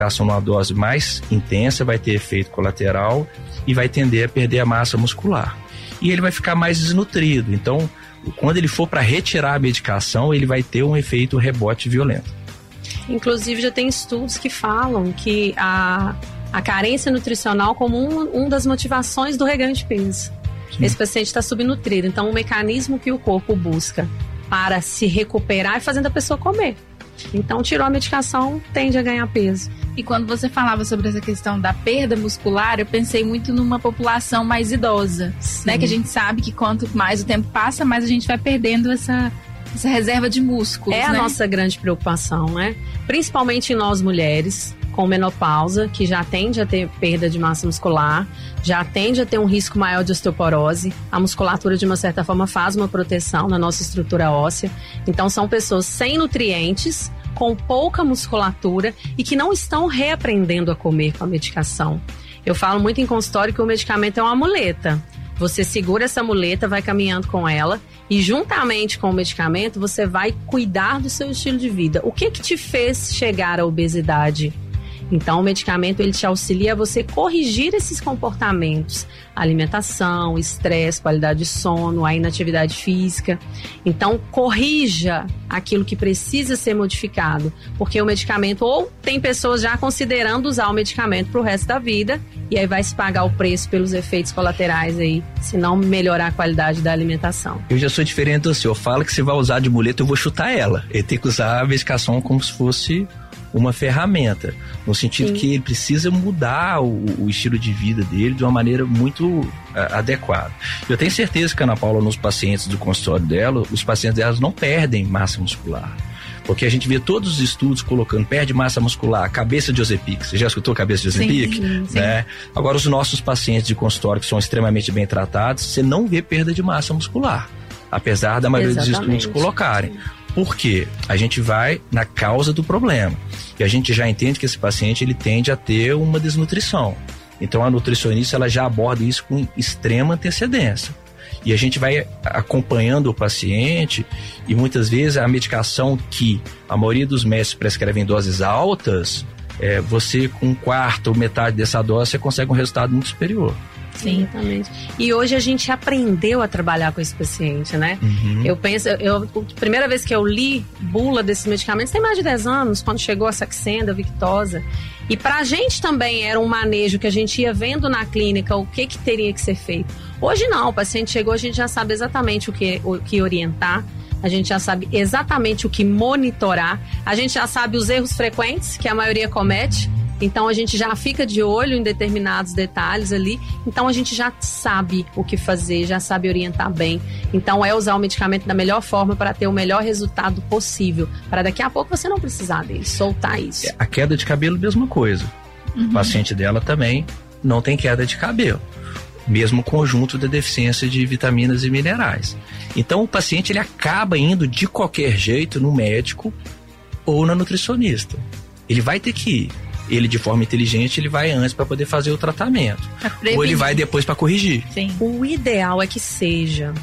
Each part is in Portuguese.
numa dose mais intensa vai ter efeito colateral e vai tender a perder a massa muscular. E ele vai ficar mais desnutrido. Então, quando ele for para retirar a medicação, ele vai ter um efeito rebote violento. Inclusive, já tem estudos que falam que a carência nutricional como uma das motivações do reganho de peso. Sim. Esse paciente está subnutrido. Então, o mecanismo que o corpo busca para se recuperar é fazendo a pessoa comer. Então, tirou a medicação, tende a ganhar peso. E quando você falava sobre essa questão da perda muscular, eu pensei muito numa população mais idosa, né? Que a gente sabe que quanto mais o tempo passa, mais a gente vai perdendo essa reserva de músculos, né? A nossa grande preocupação, né? Principalmente em nós mulheres, com menopausa, que já tende a ter perda de massa muscular, já tende a ter um risco maior de osteoporose. A musculatura, de uma certa forma, faz uma proteção na nossa estrutura óssea. Então, são pessoas sem nutrientes, com pouca musculatura e que não estão reaprendendo a comer com a medicação. Eu falo muito em consultório que o medicamento é uma muleta. Você segura essa muleta, vai caminhando com ela e, juntamente com o medicamento, você vai cuidar do seu estilo de vida. O que te fez chegar à obesidade? Então, o medicamento, ele te auxilia a você corrigir esses comportamentos. Alimentação, estresse, qualidade de sono, a inatividade física. Então, corrija aquilo que precisa ser modificado. Porque o medicamento, ou tem pessoas já considerando usar o medicamento para o resto da vida, e aí vai se pagar o preço pelos efeitos colaterais aí, se não melhorar a qualidade da alimentação. Eu já sou diferente do senhor. Fala que você vai usar de muleta, eu vou chutar ela. Ele tem que usar a medicação como se fosse uma ferramenta, no sentido que ele precisa mudar o estilo de vida dele de uma maneira muito adequada. Eu tenho certeza que a Ana Paula, nos pacientes do consultório dela, os pacientes delas não perdem massa muscular. Porque a gente vê todos os estudos colocando perde massa muscular, cabeça de Ozempic. Você já escutou cabeça de Ozempic? Sim. Né? Agora, os nossos pacientes de consultório que são extremamente bem tratados, você não vê perda de massa muscular, apesar da maioria dos estudos colocarem. Por quê? A gente vai na causa do problema. E a gente já entende que esse paciente ele tende a ter uma desnutrição. Então a nutricionista ela já aborda isso com extrema antecedência. E a gente vai acompanhando o paciente e muitas vezes a medicação que a maioria dos médicos prescrevem em doses altas, você com um quarto ou metade dessa dose você consegue um resultado muito superior. Sim, exatamente. E hoje a gente aprendeu a trabalhar com esse paciente, né? Eu penso, a primeira vez que eu li bula desses medicamentos tem mais de 10 anos, quando chegou a Saxenda, a Victoza. E pra gente também era um manejo que a gente ia vendo na clínica o que teria que ser feito. Hoje não, o paciente chegou, a gente já sabe exatamente o que orientar, a gente já sabe exatamente o que monitorar, a gente já sabe os erros frequentes que a maioria comete. Então, a gente já fica de olho em determinados detalhes ali. Então, a gente já sabe o que fazer, já sabe orientar bem. Então, é usar o medicamento da melhor forma para ter o melhor resultado possível. Para daqui a pouco você não precisar dele, soltar isso. A queda de cabelo, mesma coisa. O paciente dela também não tem queda de cabelo. Mesmo conjunto da deficiência de vitaminas e minerais. Então, o paciente ele acaba indo de qualquer jeito no médico ou na nutricionista. Ele vai ter que ir. Ele, de forma inteligente, ele vai antes para poder fazer o tratamento. Ou ele vai depois para corrigir. Sim. O ideal é que seja.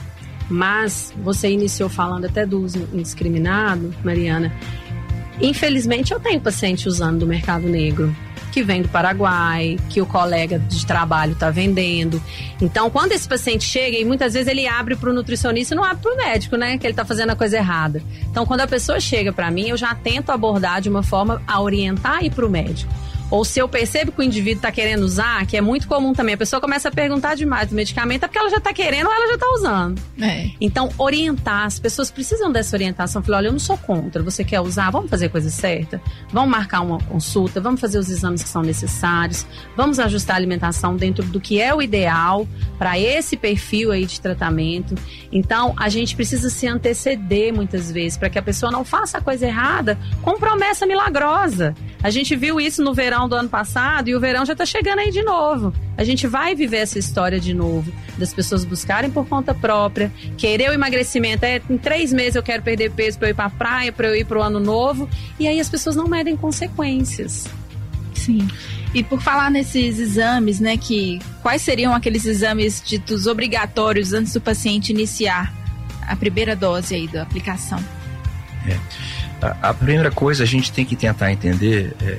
Mas você iniciou falando até do uso indiscriminado, Mariana. Infelizmente, eu tenho paciente usando do mercado negro, que vem do Paraguai, que o colega de trabalho está vendendo. Então, quando esse paciente chega, e muitas vezes ele abre para o nutricionista e não abre para o médico, né? Que ele está fazendo a coisa errada. Então, quando a pessoa chega para mim, eu já tento abordar de uma forma a orientar e ir para o médico. Ou se eu percebo que o indivíduo está querendo usar, que é muito comum também, a pessoa começa a perguntar demais do medicamento, é porque ela já está querendo ou ela já está usando. Então, orientar, as pessoas precisam dessa orientação. Falei, olha, eu não sou contra, você quer usar, vamos fazer a coisa certa, vamos marcar uma consulta, vamos fazer os exames que são necessários, vamos ajustar a alimentação dentro do que é o ideal para esse perfil aí de tratamento. Então, a gente precisa se anteceder muitas vezes, para que a pessoa não faça a coisa errada com promessa milagrosa. A gente viu isso no verão do ano passado e o verão já está chegando aí de novo. A gente vai viver essa história de novo, das pessoas buscarem por conta própria, querer o emagrecimento, em 3 meses eu quero perder peso para eu ir para a praia, para eu ir para o ano novo, e aí as pessoas não medem consequências. Sim. E por falar nesses exames, né, quais seriam aqueles exames ditos obrigatórios antes do paciente iniciar a primeira dose aí da aplicação? A primeira coisa, a gente tem que tentar entender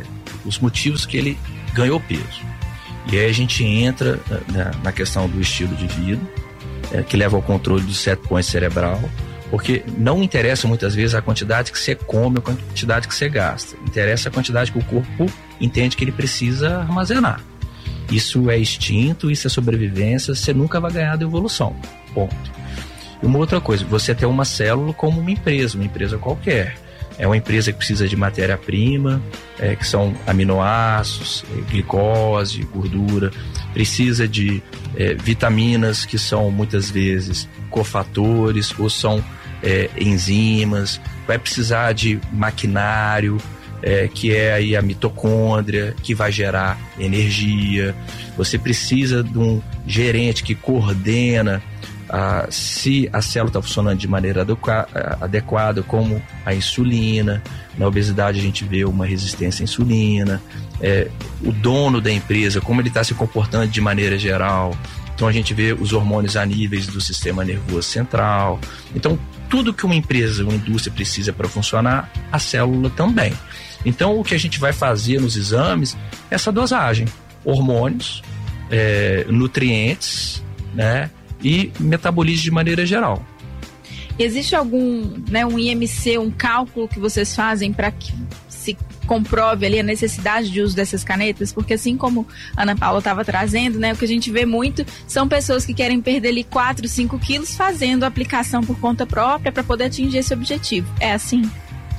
os motivos que ele ganhou peso. E aí a gente entra na questão do estilo de vida, que leva ao controle do set point cerebral, porque não interessa muitas vezes a quantidade que você come ou a quantidade que você gasta. Interessa a quantidade que o corpo entende que ele precisa armazenar. Isso é instinto, isso é sobrevivência, você nunca vai ganhar da evolução. Ponto. E uma outra coisa, você tem uma célula como uma empresa qualquer. É uma empresa que precisa de matéria-prima, que são aminoácidos, glicose, gordura, precisa de vitaminas, que são muitas vezes cofatores ou são enzimas, vai precisar de maquinário, que é aí a mitocôndria, que vai gerar energia. Você precisa de um gerente que coordena se a célula está funcionando de maneira adequada, como a insulina. Na obesidade a gente vê uma resistência à insulina, o dono da empresa, como ele está se comportando de maneira geral. Então a gente vê os hormônios a níveis do sistema nervoso central. Então tudo que uma empresa, uma indústria precisa para funcionar, a célula também. Então o que a gente vai fazer nos exames é essa dosagem, hormônios, nutrientes, né, e metabolismo de maneira geral. Existe algum, um IMC, um cálculo que vocês fazem para que se comprove ali a necessidade de uso dessas canetas? Porque assim como a Ana Paula estava trazendo, o que a gente vê muito são pessoas que querem perder ali 4, 5 quilos fazendo a aplicação por conta própria para poder atingir esse objetivo. É assim?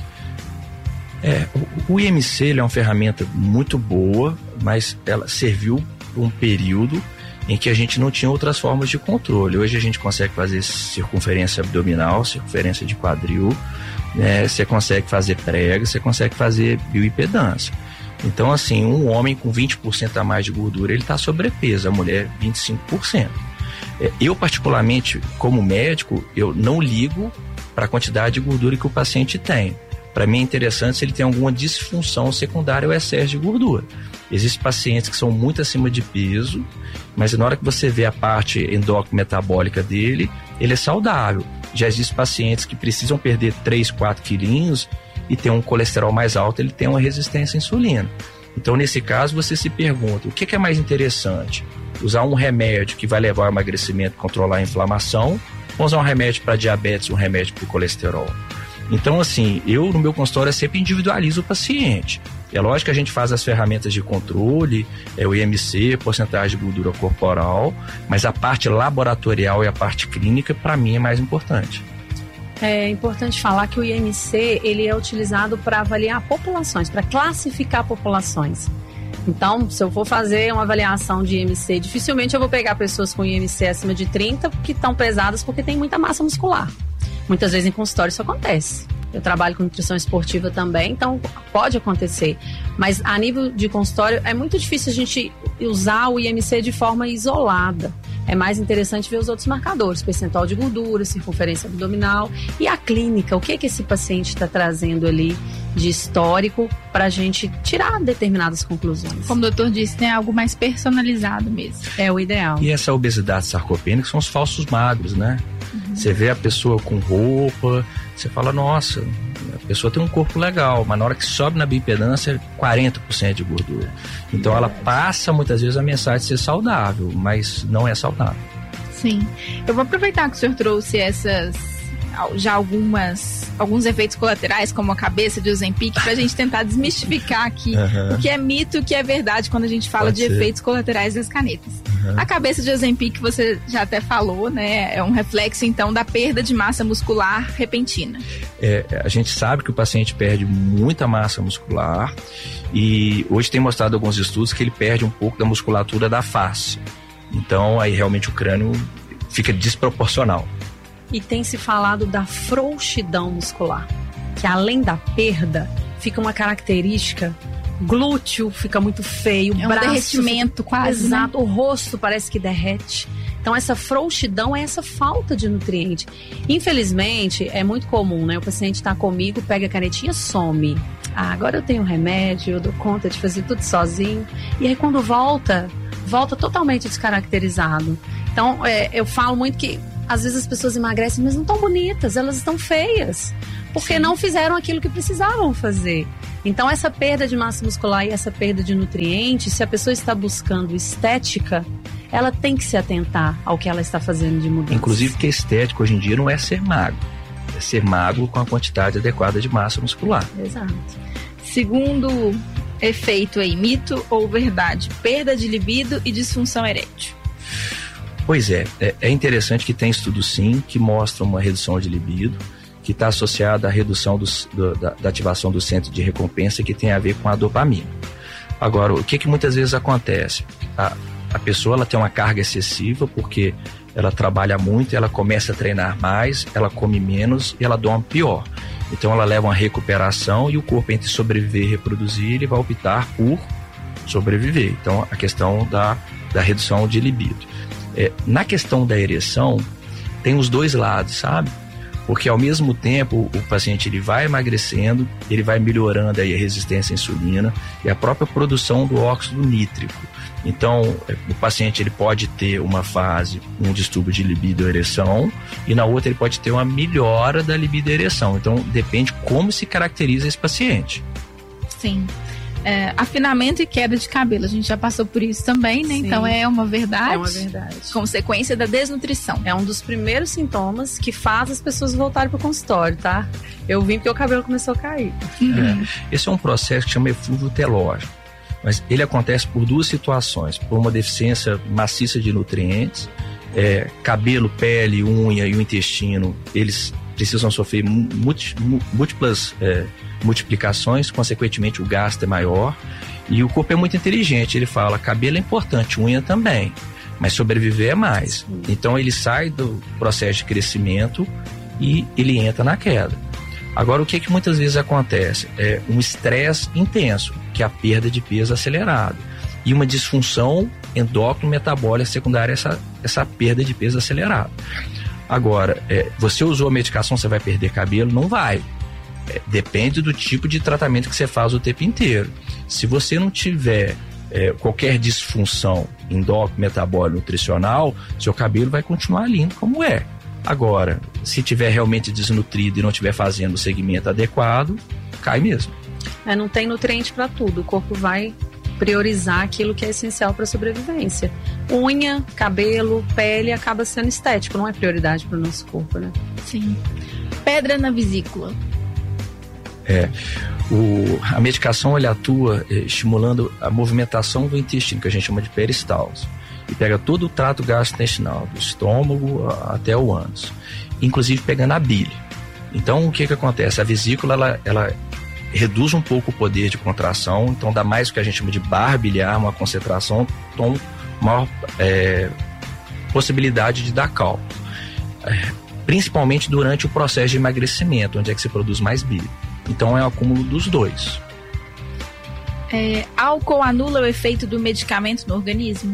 O IMC ele é uma ferramenta muito boa, mas ela serviu por um período em que a gente não tinha outras formas de controle. Hoje a gente consegue fazer circunferência abdominal, circunferência de quadril, você consegue fazer prega, você consegue fazer bioimpedância. Então, assim, um homem com 20% a mais de gordura, ele está sobrepeso, a mulher 25%. Eu, particularmente, como médico, eu não ligo para a quantidade de gordura que o paciente tem. Para mim é interessante se ele tem alguma disfunção secundária ou excesso de gordura. Existem pacientes que são muito acima de peso, mas na hora que você vê a parte endócrino-metabólica dele, ele é saudável. Já existem pacientes que precisam perder 3, 4 quilinhos e tem um colesterol mais alto, ele tem uma resistência à insulina. Então, nesse caso, você se pergunta, o que é mais interessante? Usar um remédio que vai levar ao emagrecimento, controlar a inflamação, ou usar um remédio para diabetes, um remédio para o colesterol? Então, assim, eu no meu consultório sempre individualizo o paciente. É lógico que a gente faz as ferramentas de controle, o IMC, porcentagem de gordura corporal, mas a parte laboratorial e a parte clínica, para mim, é mais importante. É importante falar que o IMC ele é utilizado para avaliar populações, para classificar populações. Então, se eu for fazer uma avaliação de IMC, dificilmente eu vou pegar pessoas com IMC acima de 30 que estão pesadas porque tem muita massa muscular. Muitas vezes em consultório isso acontece. Eu trabalho com nutrição esportiva também, então pode acontecer. Mas a nível de consultório é muito difícil a gente usar o IMC de forma isolada. É mais interessante ver os outros marcadores, percentual de gordura, circunferência abdominal e a clínica, o que esse paciente está trazendo ali de histórico para a gente tirar determinadas conclusões. Como o doutor disse, é algo mais personalizado mesmo. É o ideal. E essa obesidade sarcopênica são os falsos magros, né? Você vê a pessoa com roupa, você fala, nossa, a pessoa tem um corpo legal, mas na hora que sobe na bioimpedância é 40% de gordura. Então ela passa muitas vezes a mensagem de ser saudável, mas não é saudável. Sim. Eu vou aproveitar que o senhor trouxe já alguns efeitos colaterais, como a cabeça de Ozempic, pra gente tentar desmistificar aqui o que é mito e o que é verdade quando a gente fala de efeitos colaterais das canetas. A cabeça de Ozempic, você já até falou, né? É um reflexo, então, da perda de massa muscular repentina. A gente sabe que o paciente perde muita massa muscular e hoje tem mostrado alguns estudos que ele perde um pouco da musculatura da face. Então, aí realmente o crânio fica desproporcional. E tem se falado da frouxidão muscular, que além da perda, fica uma característica, glúteo fica muito feio, é um braço, derretimento quase, exato, né? O rosto parece que derrete. Então essa frouxidão é essa falta de nutriente. Infelizmente, é muito comum, né? O paciente está comigo, pega a canetinha, some. Agora eu tenho remédio, eu dou conta de fazer tudo sozinho. E aí quando volta totalmente descaracterizado. Então eu falo muito que às vezes as pessoas emagrecem, mas não estão bonitas, elas estão feias. porque não fizeram aquilo que precisavam fazer. Então essa perda de massa muscular e essa perda de nutrientes, se a pessoa está buscando estética, ela tem que se atentar ao que ela está fazendo de mudança. Inclusive que estética hoje em dia não é ser magro, é ser magro com a quantidade adequada de massa muscular. Exato. Segundo efeito aí, mito ou verdade? Perda de libido e disfunção erétil. Pois é interessante que tem estudos sim que mostram uma redução de libido, que está associada à redução da ativação do centro de recompensa, que tem a ver com a dopamina. Agora, o que muitas vezes acontece? A pessoa ela tem uma carga excessiva porque ela trabalha muito, ela começa a treinar mais, ela come menos e ela dorme pior. Então ela leva uma recuperação e o corpo, entre sobreviver e reproduzir, ele vai optar por sobreviver. Então a questão da redução de libido. Na questão da ereção, tem os dois lados, sabe? Porque ao mesmo tempo o paciente ele vai emagrecendo, ele vai melhorando aí a resistência à insulina e a própria produção do óxido nítrico. Então o paciente ele pode ter uma fase, um distúrbio de libido ou ereção, e na outra ele pode ter uma melhora da libido e ereção. Então depende como se caracteriza esse paciente. Sim. Afinamento e queda de cabelo, a gente já passou por isso também, né? Sim. Então é uma verdade. É uma verdade. Consequência da desnutrição. É um dos primeiros sintomas que faz as pessoas voltarem para o consultório, tá? Eu vim porque o cabelo começou a cair. Esse é um processo que chama eflúvio telógico, mas ele acontece por duas situações: por uma deficiência maciça de nutrientes, cabelo, pele, unha e o intestino, eles precisam sofrer múltiplas multiplicações, consequentemente o gasto é maior, e o corpo é muito inteligente, ele fala, cabelo é importante, unha também, mas sobreviver é mais. Então ele sai do processo de crescimento e ele entra na queda. Agora, o que muitas vezes acontece? É um estresse intenso, que é a perda de peso acelerado, e uma disfunção endócrino-metabólica secundária a essa perda de peso acelerado. Agora, você usou a medicação, você vai perder cabelo? Não vai. Depende do tipo de tratamento que você faz o tempo inteiro. Se você não tiver qualquer disfunção endócrino, metabólica, nutricional, seu cabelo vai continuar lindo como é. Agora, se tiver realmente desnutrido e não estiver fazendo o segmento adequado, cai mesmo. Não tem nutriente para tudo. O corpo vai priorizar aquilo que é essencial para a sobrevivência. Unha, cabelo, pele acaba sendo estético, não é prioridade para o nosso corpo, né? Sim. Pedra na vesícula. A medicação ele atua estimulando a movimentação do intestino, que a gente chama de peristalse, e pega todo o trato gastrointestinal, do estômago até o ânus, inclusive pegando a bile. Então o que acontece? A vesícula ela reduz um pouco o poder de contração, então dá mais o que a gente chama de barra biliar, uma concentração, então maior possibilidade de dar cálculo, principalmente durante o processo de emagrecimento, onde é que se produz mais bile. Então é o acúmulo dos dois. Álcool anula o efeito do medicamento no organismo?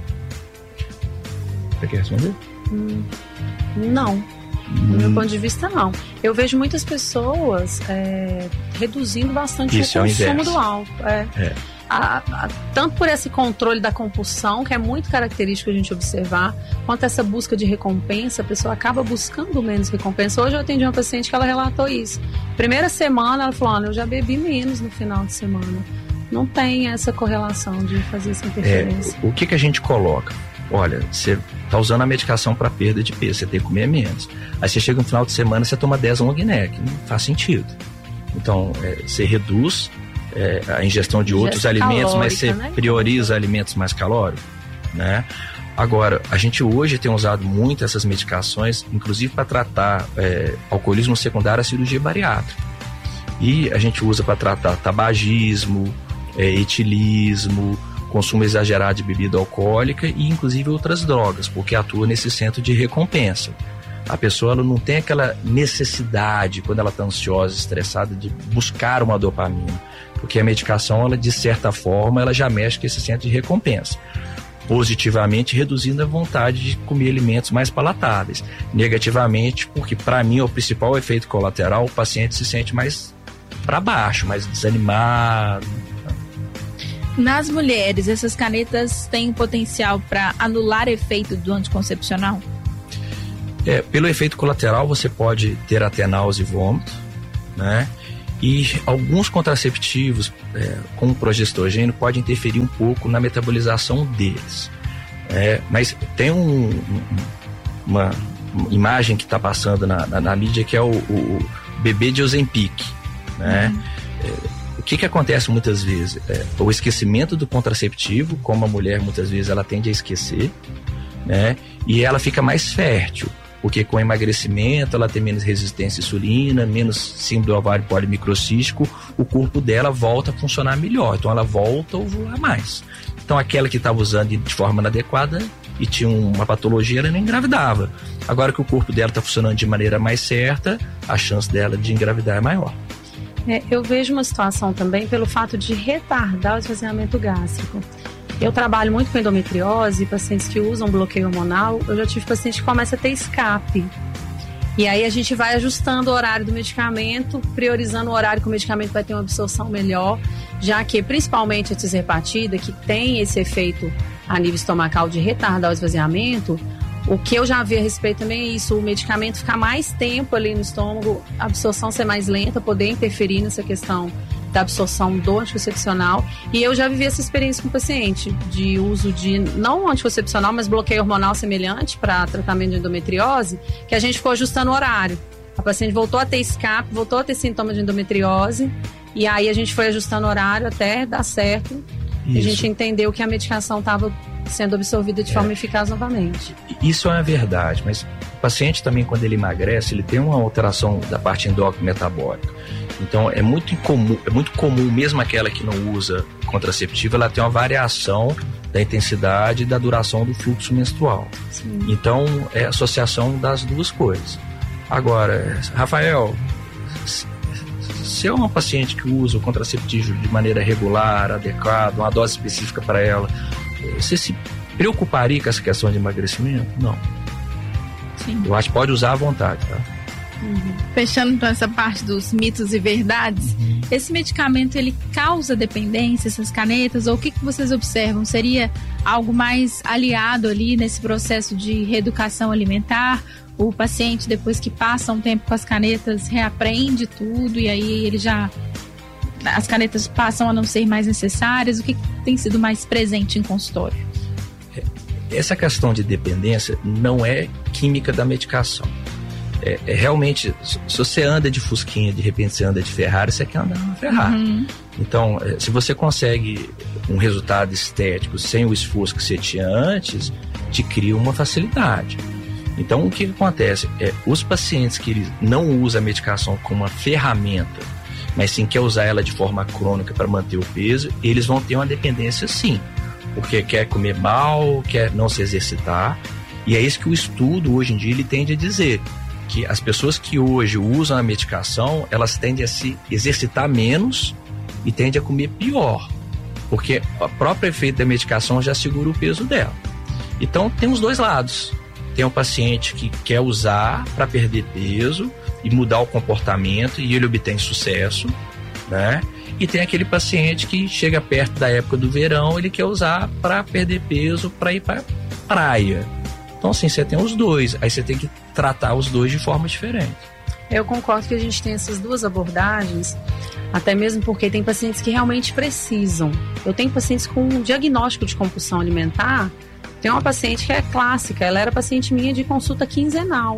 Você quer responder? Não. Do meu ponto de vista, não. Eu vejo muitas pessoas reduzindo bastante o consumo do álcool. Tanto por esse controle da compulsão, que é muito característico a gente observar, quanto essa busca de recompensa, a pessoa acaba buscando menos recompensa. Hoje eu atendi uma paciente que ela relatou isso. Primeira semana ela falou, eu já bebi menos no final de semana. Não tem essa correlação de fazer essa interferência. O que a gente coloca? Olha, você tá usando a medicação para perda de peso, você tem que comer menos. Aí você chega no final de semana, você toma 10 long neck, não faz sentido. Então, você reduz a ingestão de outros alimentos, mas você prioriza alimentos mais calóricos, né? Agora, a gente hoje tem usado muito essas medicações, inclusive para tratar alcoolismo secundário à cirurgia bariátrica. E a gente usa para tratar tabagismo, etilismo, consumo exagerado de bebida alcoólica e inclusive outras drogas, porque atua nesse centro de recompensa. A pessoa ela não tem aquela necessidade, quando ela está ansiosa, estressada, de buscar uma dopamina, porque a medicação, ela, de certa forma, ela já mexe com esse centro de recompensa, positivamente reduzindo a vontade de comer alimentos mais palatáveis, negativamente, porque para mim é o principal efeito colateral, o paciente se sente mais para baixo, mais desanimado. Nas mulheres, essas canetas têm potencial para anular efeito do anticoncepcional? Pelo efeito colateral, você pode ter até náusea e vômito, né? E alguns contraceptivos com progesterogênio podem interferir um pouco na metabolização deles. Mas tem uma imagem que está passando na mídia que é o bebê de Ozempic, né? O que acontece muitas vezes? O esquecimento do contraceptivo, como a mulher muitas vezes ela tende a esquecer, né? E ela fica mais fértil, porque com emagrecimento ela tem menos resistência à insulina, menos síndrome do ovário polimicrocístico, o corpo dela volta a funcionar melhor, então ela volta a ovular mais. Então aquela que estava usando de forma inadequada e tinha uma patologia, ela não engravidava. Agora que o corpo dela está funcionando de maneira mais certa, a chance dela de engravidar é maior. Eu vejo uma situação também pelo fato de retardar o esvaziamento gástrico. Eu trabalho muito com endometriose, pacientes que usam bloqueio hormonal. Eu já tive paciente que começa a ter escape. E aí a gente vai ajustando o horário do medicamento, priorizando o horário que o medicamento vai ter uma absorção melhor, já que principalmente a tirzepatida, que tem esse efeito a nível estomacal de retardar o esvaziamento, o que eu já vi a respeito também é isso, o medicamento ficar mais tempo ali no estômago, a absorção ser mais lenta, poder interferir nessa questão da absorção do anticoncepcional. E eu já vivi essa experiência com o paciente, de uso de, não anticoncepcional, mas bloqueio hormonal semelhante para tratamento de endometriose, que a gente ficou ajustando o horário. A paciente voltou a ter escape, voltou a ter sintomas de endometriose, e aí a gente foi ajustando o horário até dar certo. Isso. A gente entendeu que a medicação estava sendo absorvida de forma eficaz novamente. Isso é uma verdade, mas o paciente também, quando ele emagrece, ele tem uma alteração da parte endócrina metabólica. Então é muito comum, mesmo aquela que não usa contraceptivo, ela tem uma variação da intensidade e da duração do fluxo menstrual. Sim. Então é a associação das duas coisas. Agora, Rafael, se é uma paciente que usa o contraceptivo de maneira regular, adequada, uma dose específica para ela, você se preocuparia com essa questão de emagrecimento? Não. Sim. Eu acho que pode usar à vontade, tá? Fechando então essa parte dos mitos e verdades, esse medicamento ele causa dependência, essas canetas, ou o que vocês observam? Seria algo mais aliado ali nesse processo de reeducação alimentar? O paciente, depois que passa um tempo com as canetas, reaprende tudo e aí ele já... as canetas passam a não ser mais necessárias? O que tem sido mais presente em consultório? Essa questão de dependência não é química da medicação. Realmente, se você anda de Fusquinha, de repente você anda de Ferrari, você quer andar numa Ferrari. Então, se você consegue um resultado estético sem o esforço que você tinha antes, te cria uma facilidade. Então, o que acontece? Os pacientes que não usam a medicação como uma ferramenta, mas sim quer usar ela de forma crônica para manter o peso, eles vão ter uma dependência sim, porque quer comer mal, quer não se exercitar, e é isso que o estudo hoje em dia ele tende a dizer, que as pessoas que hoje usam a medicação, elas tendem a se exercitar menos e tendem a comer pior, porque o próprio efeito da medicação já segura o peso dela. Então tem os dois lados, tem o paciente que quer usar para perder peso e mudar o comportamento e ele obtém sucesso, né? E tem aquele paciente que chega perto da época do verão, ele quer usar para perder peso, para ir para praia. Então assim, você tem os dois, aí você tem que tratar os dois de forma diferente. Eu concordo que a gente tem essas duas abordagens, até mesmo porque tem pacientes que realmente precisam. Eu tenho pacientes com um diagnóstico de compulsão alimentar. Tem uma paciente que é clássica, ela era paciente minha de consulta quinzenal.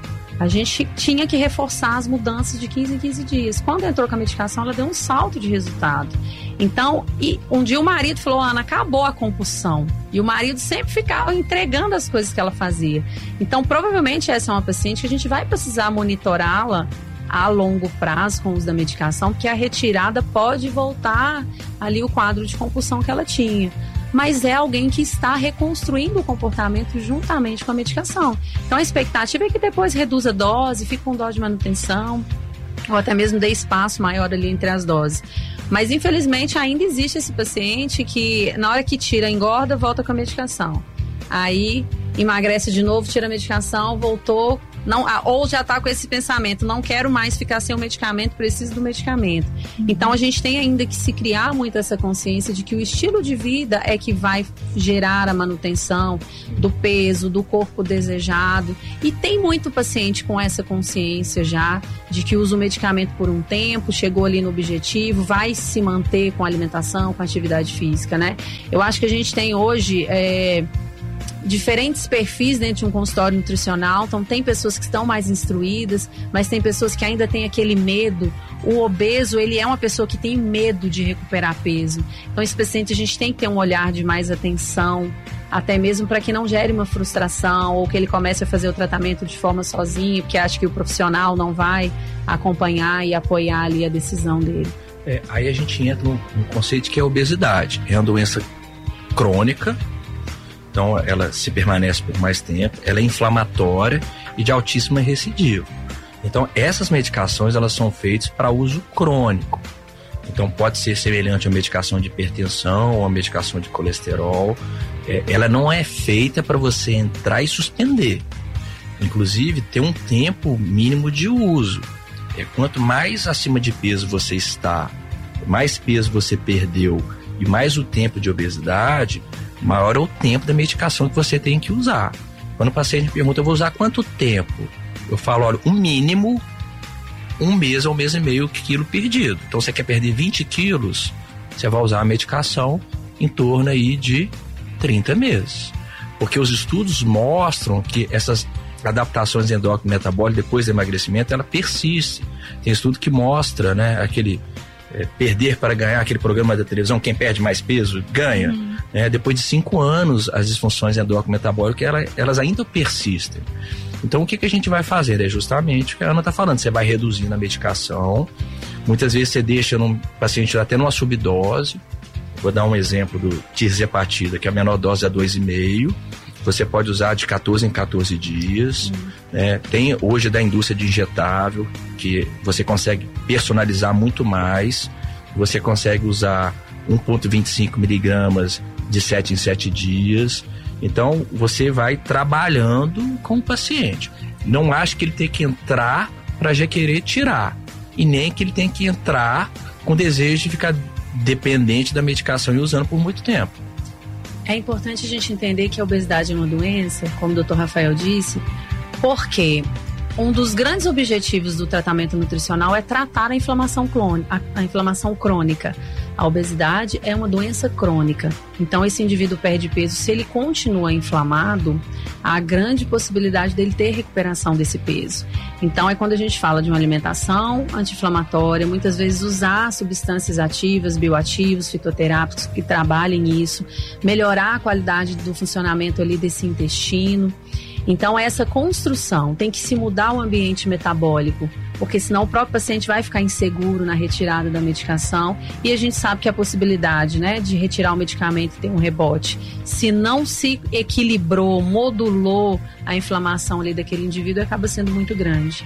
A gente tinha que reforçar as mudanças de 15 em 15 dias. Quando entrou com a medicação, ela deu um salto de resultado. Então, um dia o marido falou, Ana, acabou a compulsão. E o marido sempre ficava entregando as coisas que ela fazia. Então, provavelmente essa é uma paciente que a gente vai precisar monitorá-la a longo prazo com o uso da medicação, porque a retirada pode voltar ali o quadro de compulsão que ela tinha. Mas é alguém que está reconstruindo o comportamento juntamente com a medicação. Então a expectativa é que depois reduza a dose, fique com dose de manutenção, ou até mesmo dê espaço maior ali entre as doses. Mas infelizmente ainda existe esse paciente que na hora que tira, engorda, volta com a medicação. Aí emagrece de novo, tira a medicação, voltou ou já está com esse pensamento, não quero mais ficar sem o medicamento, preciso do medicamento. Então a gente tem ainda que se criar muito essa consciência de que o estilo de vida é que vai gerar a manutenção do peso, do corpo desejado, e tem muito paciente com essa consciência já de que usa o medicamento por um tempo, chegou ali no objetivo, vai se manter com a alimentação, com a atividade física, né? Eu acho que a gente tem hoje diferentes perfis dentro de um consultório nutricional. Então tem pessoas que estão mais instruídas, mas tem pessoas que ainda têm aquele medo. O obeso, ele é uma pessoa que tem medo de recuperar peso. Então esse paciente a gente tem que ter um olhar de mais atenção, até mesmo para que não gere uma frustração ou que ele comece a fazer o tratamento de forma sozinho, porque acha que o profissional não vai acompanhar e apoiar ali a decisão dele. Aí a gente entra num conceito que é a obesidade. É uma doença crônica, então ela se permanece por mais tempo, ela é inflamatória e de altíssima recidiva. Então essas medicações elas são feitas para uso crônico. Então pode ser semelhante a uma medicação de hipertensão ou a medicação de colesterol. Ela não é feita para você entrar e suspender. Inclusive tem um tempo mínimo de uso. Quanto mais acima de peso você está, mais peso você perdeu e mais o tempo de obesidade, maior é o tempo da medicação que você tem que usar. Quando o paciente me pergunta, eu vou usar quanto tempo? Eu falo, olha, o mínimo 1 mês a 1 mês e meio quilo perdido. Então você quer perder 20 quilos, você vai usar a medicação em torno aí de 30 meses. Porque os estudos mostram que essas adaptações endócrino-metabólicas depois do emagrecimento, ela persiste. Tem estudo que mostra, né, aquele perder para ganhar, aquele programa da televisão, quem perde mais peso ganha. Depois de 5 anos, as disfunções endócrino-metabólicas, elas ainda persistem. Então o que a gente vai fazer? É justamente o que a Ana está falando, você vai reduzindo a medicação, muitas vezes você deixa um paciente até numa subdose. Vou dar um exemplo do tirzepatida, que a menor dose é 2,5. Você pode usar de 14 em 14 dias. Tem hoje da indústria de injetável, que você consegue personalizar muito mais. Você consegue usar 1,25 miligramas de 7 em 7 dias. Então, você vai trabalhando com o paciente. Não acho que ele tem que entrar para já querer tirar. E nem que ele tem que entrar com desejo de ficar dependente da medicação e usando por muito tempo. É importante a gente entender que a obesidade é uma doença, como o Dr. Rafael disse, porque um dos grandes objetivos do tratamento nutricional é tratar a inflamação crônica. A obesidade é uma doença crônica. Então, esse indivíduo perde peso, se ele continua inflamado, há grande possibilidade dele ter recuperação desse peso. Então, é quando a gente fala de uma alimentação anti-inflamatória, muitas vezes usar substâncias ativas, bioativos, fitoterápicos que trabalhem isso, melhorar a qualidade do funcionamento ali desse intestino. Então, essa construção tem que se mudar o ambiente metabólico, porque senão o próprio paciente vai ficar inseguro na retirada da medicação, e a gente sabe que a possibilidade, né, de retirar o medicamento e ter um rebote, se não se equilibrou, modulou a inflamação ali daquele indivíduo, acaba sendo muito grande.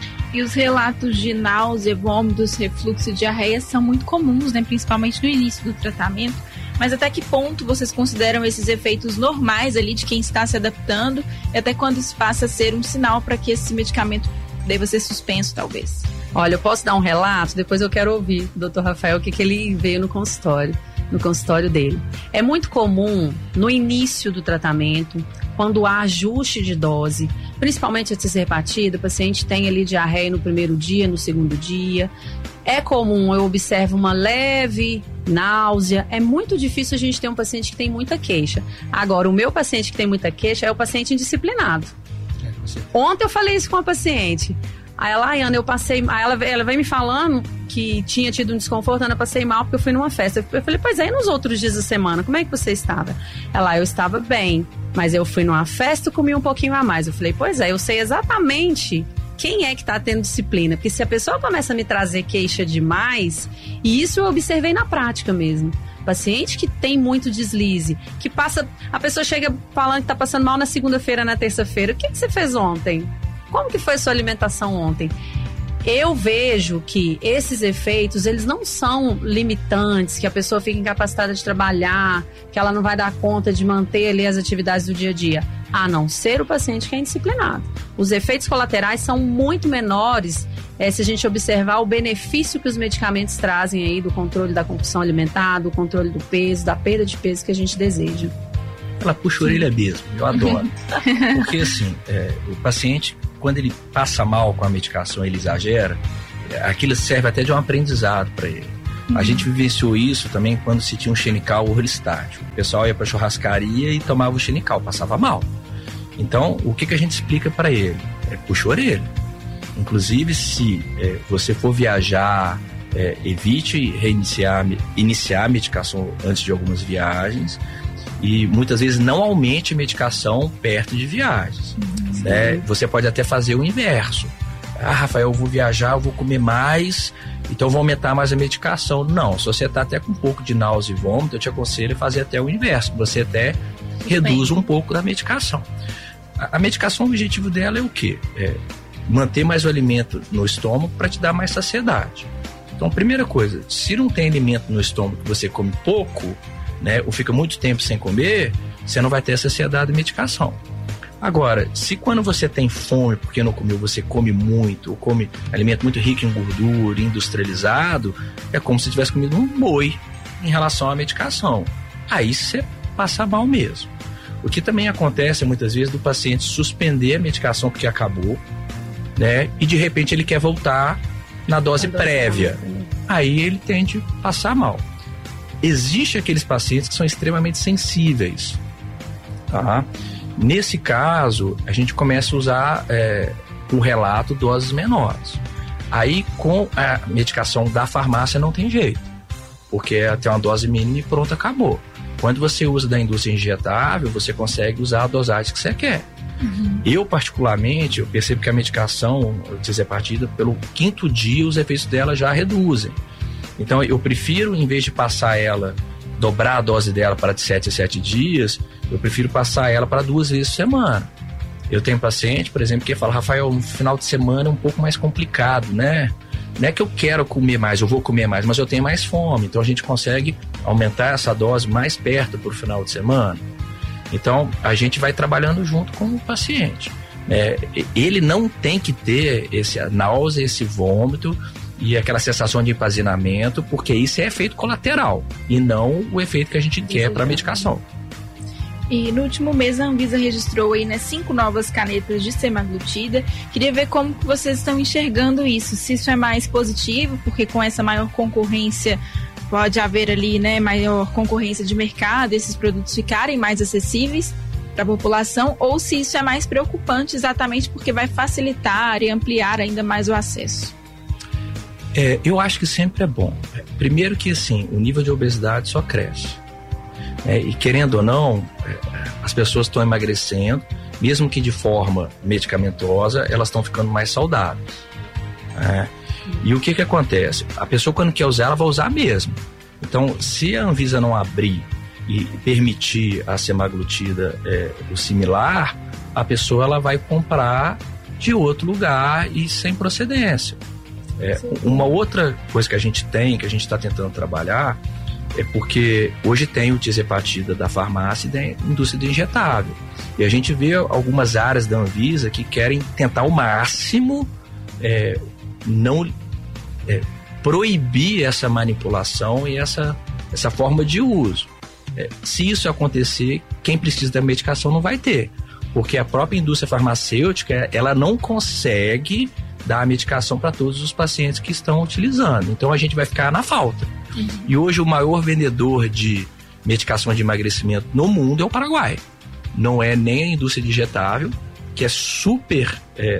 E os relatos de náusea, vômitos, refluxo e diarreia são muito comuns, né, principalmente no início do tratamento. Mas até que ponto vocês consideram esses efeitos normais ali de quem está se adaptando, e até quando isso passa a ser um sinal para que esse medicamento deva ser suspenso, talvez? Olha, eu posso dar um relato? Depois eu quero ouvir do Dr. Rafael o que ele veio no consultório dele. É muito comum, no início do tratamento, quando há ajuste de dose, principalmente a tirzepatida, o paciente tem ali diarreia no primeiro dia, no segundo dia. É comum, eu observo uma leve náusea. É muito difícil a gente ter um paciente que tem muita queixa. Agora, o meu paciente que tem muita queixa é o paciente indisciplinado. Ontem eu falei isso com a paciente. Aí ela, Ana, eu passei... Aí ela vem me falando que tinha tido um desconforto, Ana, eu passei mal porque eu fui numa festa. Eu falei, pois é, e nos outros dias da semana, como é que você estava? Ela, eu estava bem, mas eu fui numa festa e comi um pouquinho a mais. Eu falei, pois é, eu sei exatamente quem é que está tendo disciplina. Porque se a pessoa começa a me trazer queixa demais, e isso eu observei na prática mesmo. Paciente que tem muito deslize, que passa... A pessoa chega falando que está passando mal na segunda-feira, na terça-feira. O que você fez ontem? Como que foi a sua alimentação ontem? Eu vejo que esses efeitos, eles não são limitantes, que a pessoa fica incapacitada de trabalhar, que ela não vai dar conta de manter ali as atividades do dia a dia. a não ser o paciente que é indisciplinado. Os efeitos colaterais são muito menores se a gente observar o benefício que os medicamentos trazem aí do controle da compulsão alimentar, do controle do peso, da perda de peso que a gente deseja. Ela puxa a orelha mesmo, eu adoro. Porque assim, o paciente, quando ele passa mal com a medicação, ele exagera, aquilo serve até de um aprendizado para ele. A gente vivenciou isso também quando se tinha um xenical orlistático. O pessoal ia para churrascaria e tomava o xenical, passava mal. Então, o que a gente explica para ele? Puxa a orelha. Inclusive, se você for viajar, evite iniciar a medicação antes de algumas viagens e muitas vezes não aumente a medicação perto de viagens. Você pode até fazer o inverso. Rafael, eu vou viajar, eu vou comer mais, então eu vou aumentar mais a medicação. Não, se você está até com um pouco de náusea e vômito, eu te aconselho a fazer até o inverso, você até reduz um pouco da medicação. A medicação, o objetivo dela é o quê? Manter mais o alimento no estômago para te dar mais saciedade. Então, primeira coisa, se não tem alimento no estômago que você come pouco, né, ou fica muito tempo sem comer, você não vai ter saciedade da medicação. Agora, se quando você tem fome porque não comeu, você come muito, ou come alimento muito rico em gordura, industrializado, é como se tivesse comido um boi em relação à medicação. Aí você passa mal mesmo. O que também acontece muitas vezes do paciente suspender a medicação porque acabou, né? E de repente ele quer voltar na dose prévia. Aí ele tende a passar mal. Existem aqueles pacientes que são extremamente sensíveis, tá? Nesse caso, a gente começa a usar um relato doses menores. Aí, com a medicação da farmácia, não tem jeito, porque é até uma dose mínima e pronto, acabou. Quando você usa da indústria injetável, você consegue usar a dosagem que você quer. Eu, particularmente, eu percebo que a medicação, partida pelo 5º dia, os efeitos dela já reduzem. Então, eu prefiro, em vez de passar ela, dobrar a dose dela para de 7 a 7 dias, eu prefiro passar ela para 2 vezes por semana. Eu tenho paciente, por exemplo, que fala, Rafael, no final de semana é um pouco mais complicado, né? Não é que eu quero comer mais, eu vou comer mais, mas eu tenho mais fome. Então a gente consegue aumentar essa dose mais perto para o final de semana. Então a gente vai trabalhando junto com o paciente. Ele não tem que ter esse náusea, esse vômito e aquela sensação de empazinamento, porque isso é efeito colateral e não o efeito que a gente quer para a medicação. E no último mês a Anvisa registrou aí, 5 novas canetas de semaglutida. Queria ver como que vocês estão enxergando isso, se isso é mais positivo, porque com essa maior concorrência pode haver ali, né, maior concorrência de mercado, esses produtos ficarem mais acessíveis para a população, ou se isso é mais preocupante exatamente porque vai facilitar e ampliar ainda mais o acesso. Eu acho que sempre é bom. Primeiro que assim, o nível de obesidade só cresce. E querendo ou não, as pessoas estão emagrecendo, mesmo que de forma medicamentosa, elas estão ficando mais saudáveis. E o que acontece? A pessoa, quando quer usar, ela vai usar mesmo. Então, se a Anvisa não abrir e permitir a semaglutida o similar, a pessoa ela vai comprar de outro lugar e sem procedência. Uma outra coisa que a gente está tentando trabalhar, é porque hoje tem o tirzepatida da farmácia e da indústria do injetável. E a gente vê algumas áreas da Anvisa que querem tentar ao máximo não proibir essa manipulação e essa forma de uso. Se isso acontecer, quem precisa da medicação não vai ter, porque a própria indústria farmacêutica ela não consegue dar a medicação para todos os pacientes que estão utilizando. Então a gente vai ficar na falta. E hoje o maior vendedor de medicação de emagrecimento no mundo é o Paraguai. Não é nem a indústria de injetável, que é super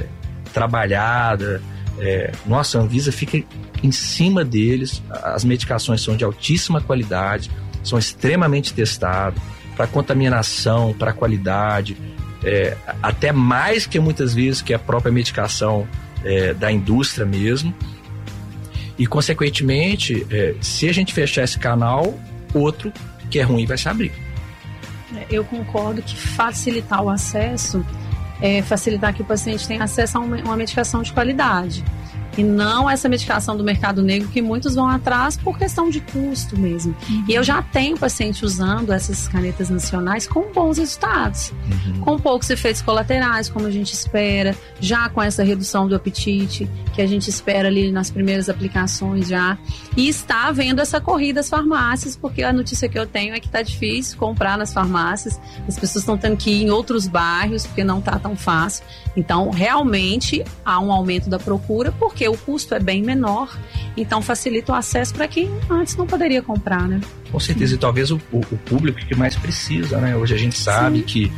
trabalhada. Nossa, a Anvisa fica em cima deles. As medicações são de altíssima qualidade, são extremamente testadas para contaminação, para qualidade, até mais que muitas vezes que a própria medicação da indústria mesmo. E, consequentemente, se a gente fechar esse canal, outro que é ruim vai se abrir. Eu concordo que facilitar o acesso facilitar que o paciente tenha acesso a uma medicação de qualidade. e não essa medicação do mercado negro que muitos vão atrás por questão de custo mesmo. E eu já tenho paciente usando essas canetas nacionais com bons resultados, com poucos efeitos colaterais, como a gente espera, já com essa redução do apetite que a gente espera ali nas primeiras aplicações já, e está vendo essa corrida às farmácias, porque a notícia que eu tenho é que está difícil comprar nas farmácias, as pessoas estão tendo que ir em outros bairros, porque não está tão fácil. Então, realmente, há um aumento da procura, porque o custo é bem menor, então facilita o acesso para quem antes não poderia comprar, né? Com certeza, e talvez o público que mais precisa, né? Hoje a gente sabe que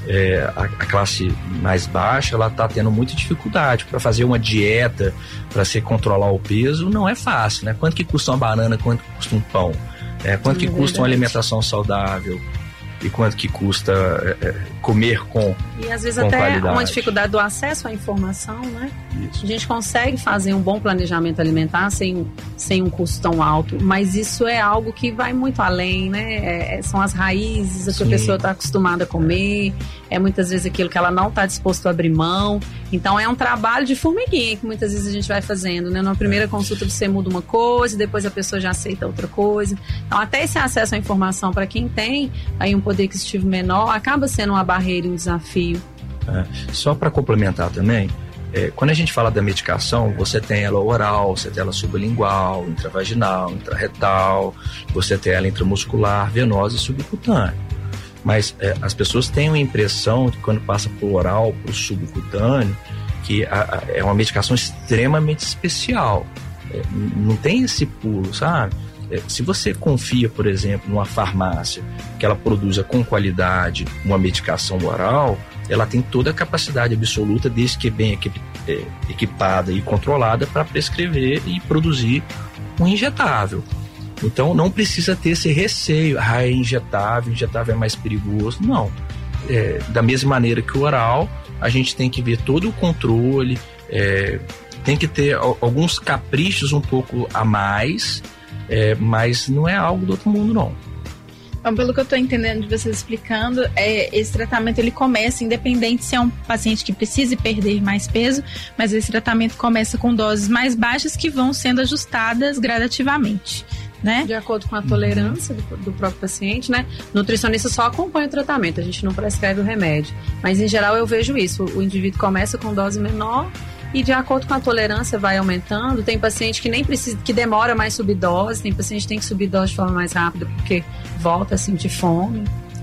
a classe mais baixa, ela está tendo muita dificuldade para fazer uma dieta, para se controlar o peso, não é fácil, né? Quanto que custa uma banana, quanto que custa um pão? Quanto que custa uma alimentação saudável? E quanto que custa comer com qualidade? E às vezes até uma dificuldade do acesso à informação, né? Isso. A gente consegue fazer um bom planejamento alimentar sem um custo tão alto, mas isso é algo que vai muito além, né? São as raízes, o que a pessoa está acostumada a comer, muitas vezes aquilo que ela não está disposto a abrir mão. Então é um trabalho de formiguinha que muitas vezes a gente vai fazendo, né? Na primeira consulta você muda uma coisa, depois a pessoa já aceita outra coisa. Então até esse acesso à informação para quem tem aí um poder aquisitivo menor acaba sendo uma barreira e um desafio. Só para complementar também, quando a gente fala da medicação, você tem ela oral, você tem ela sublingual, intravaginal, intrarretal, você tem ela intramuscular, venosa e subcutânea. Mas as pessoas têm uma impressão que quando passa por oral, por subcutâneo, que é uma medicação extremamente especial. Não tem esse pulo, sabe? Se você confia, por exemplo, numa farmácia que ela produza com qualidade uma medicação oral, ela tem toda a capacidade absoluta, desde que bem equipada e controlada, para prescrever e produzir um injetável. Então não precisa ter esse receio, é injetável é mais perigoso. Não. Da mesma maneira que o oral, a gente tem que ver todo o controle, tem que ter alguns caprichos um pouco a mais, mas não é algo do outro mundo, não. Então, pelo que eu estou entendendo de vocês explicando, esse tratamento ele começa independente se é um paciente que precise perder mais peso, mas esse tratamento começa com doses mais baixas que vão sendo ajustadas gradativamente, né? De acordo com a tolerância do próprio paciente, né? O nutricionista só acompanha o tratamento, a gente não prescreve o remédio. Mas, em geral, eu vejo isso. O indivíduo começa com dose menor e, de acordo com a tolerância, vai aumentando. Tem paciente que nem precisa, que demora mais subir dose, tem paciente que tem que subir dose de forma mais rápida porque volta a sentir fome.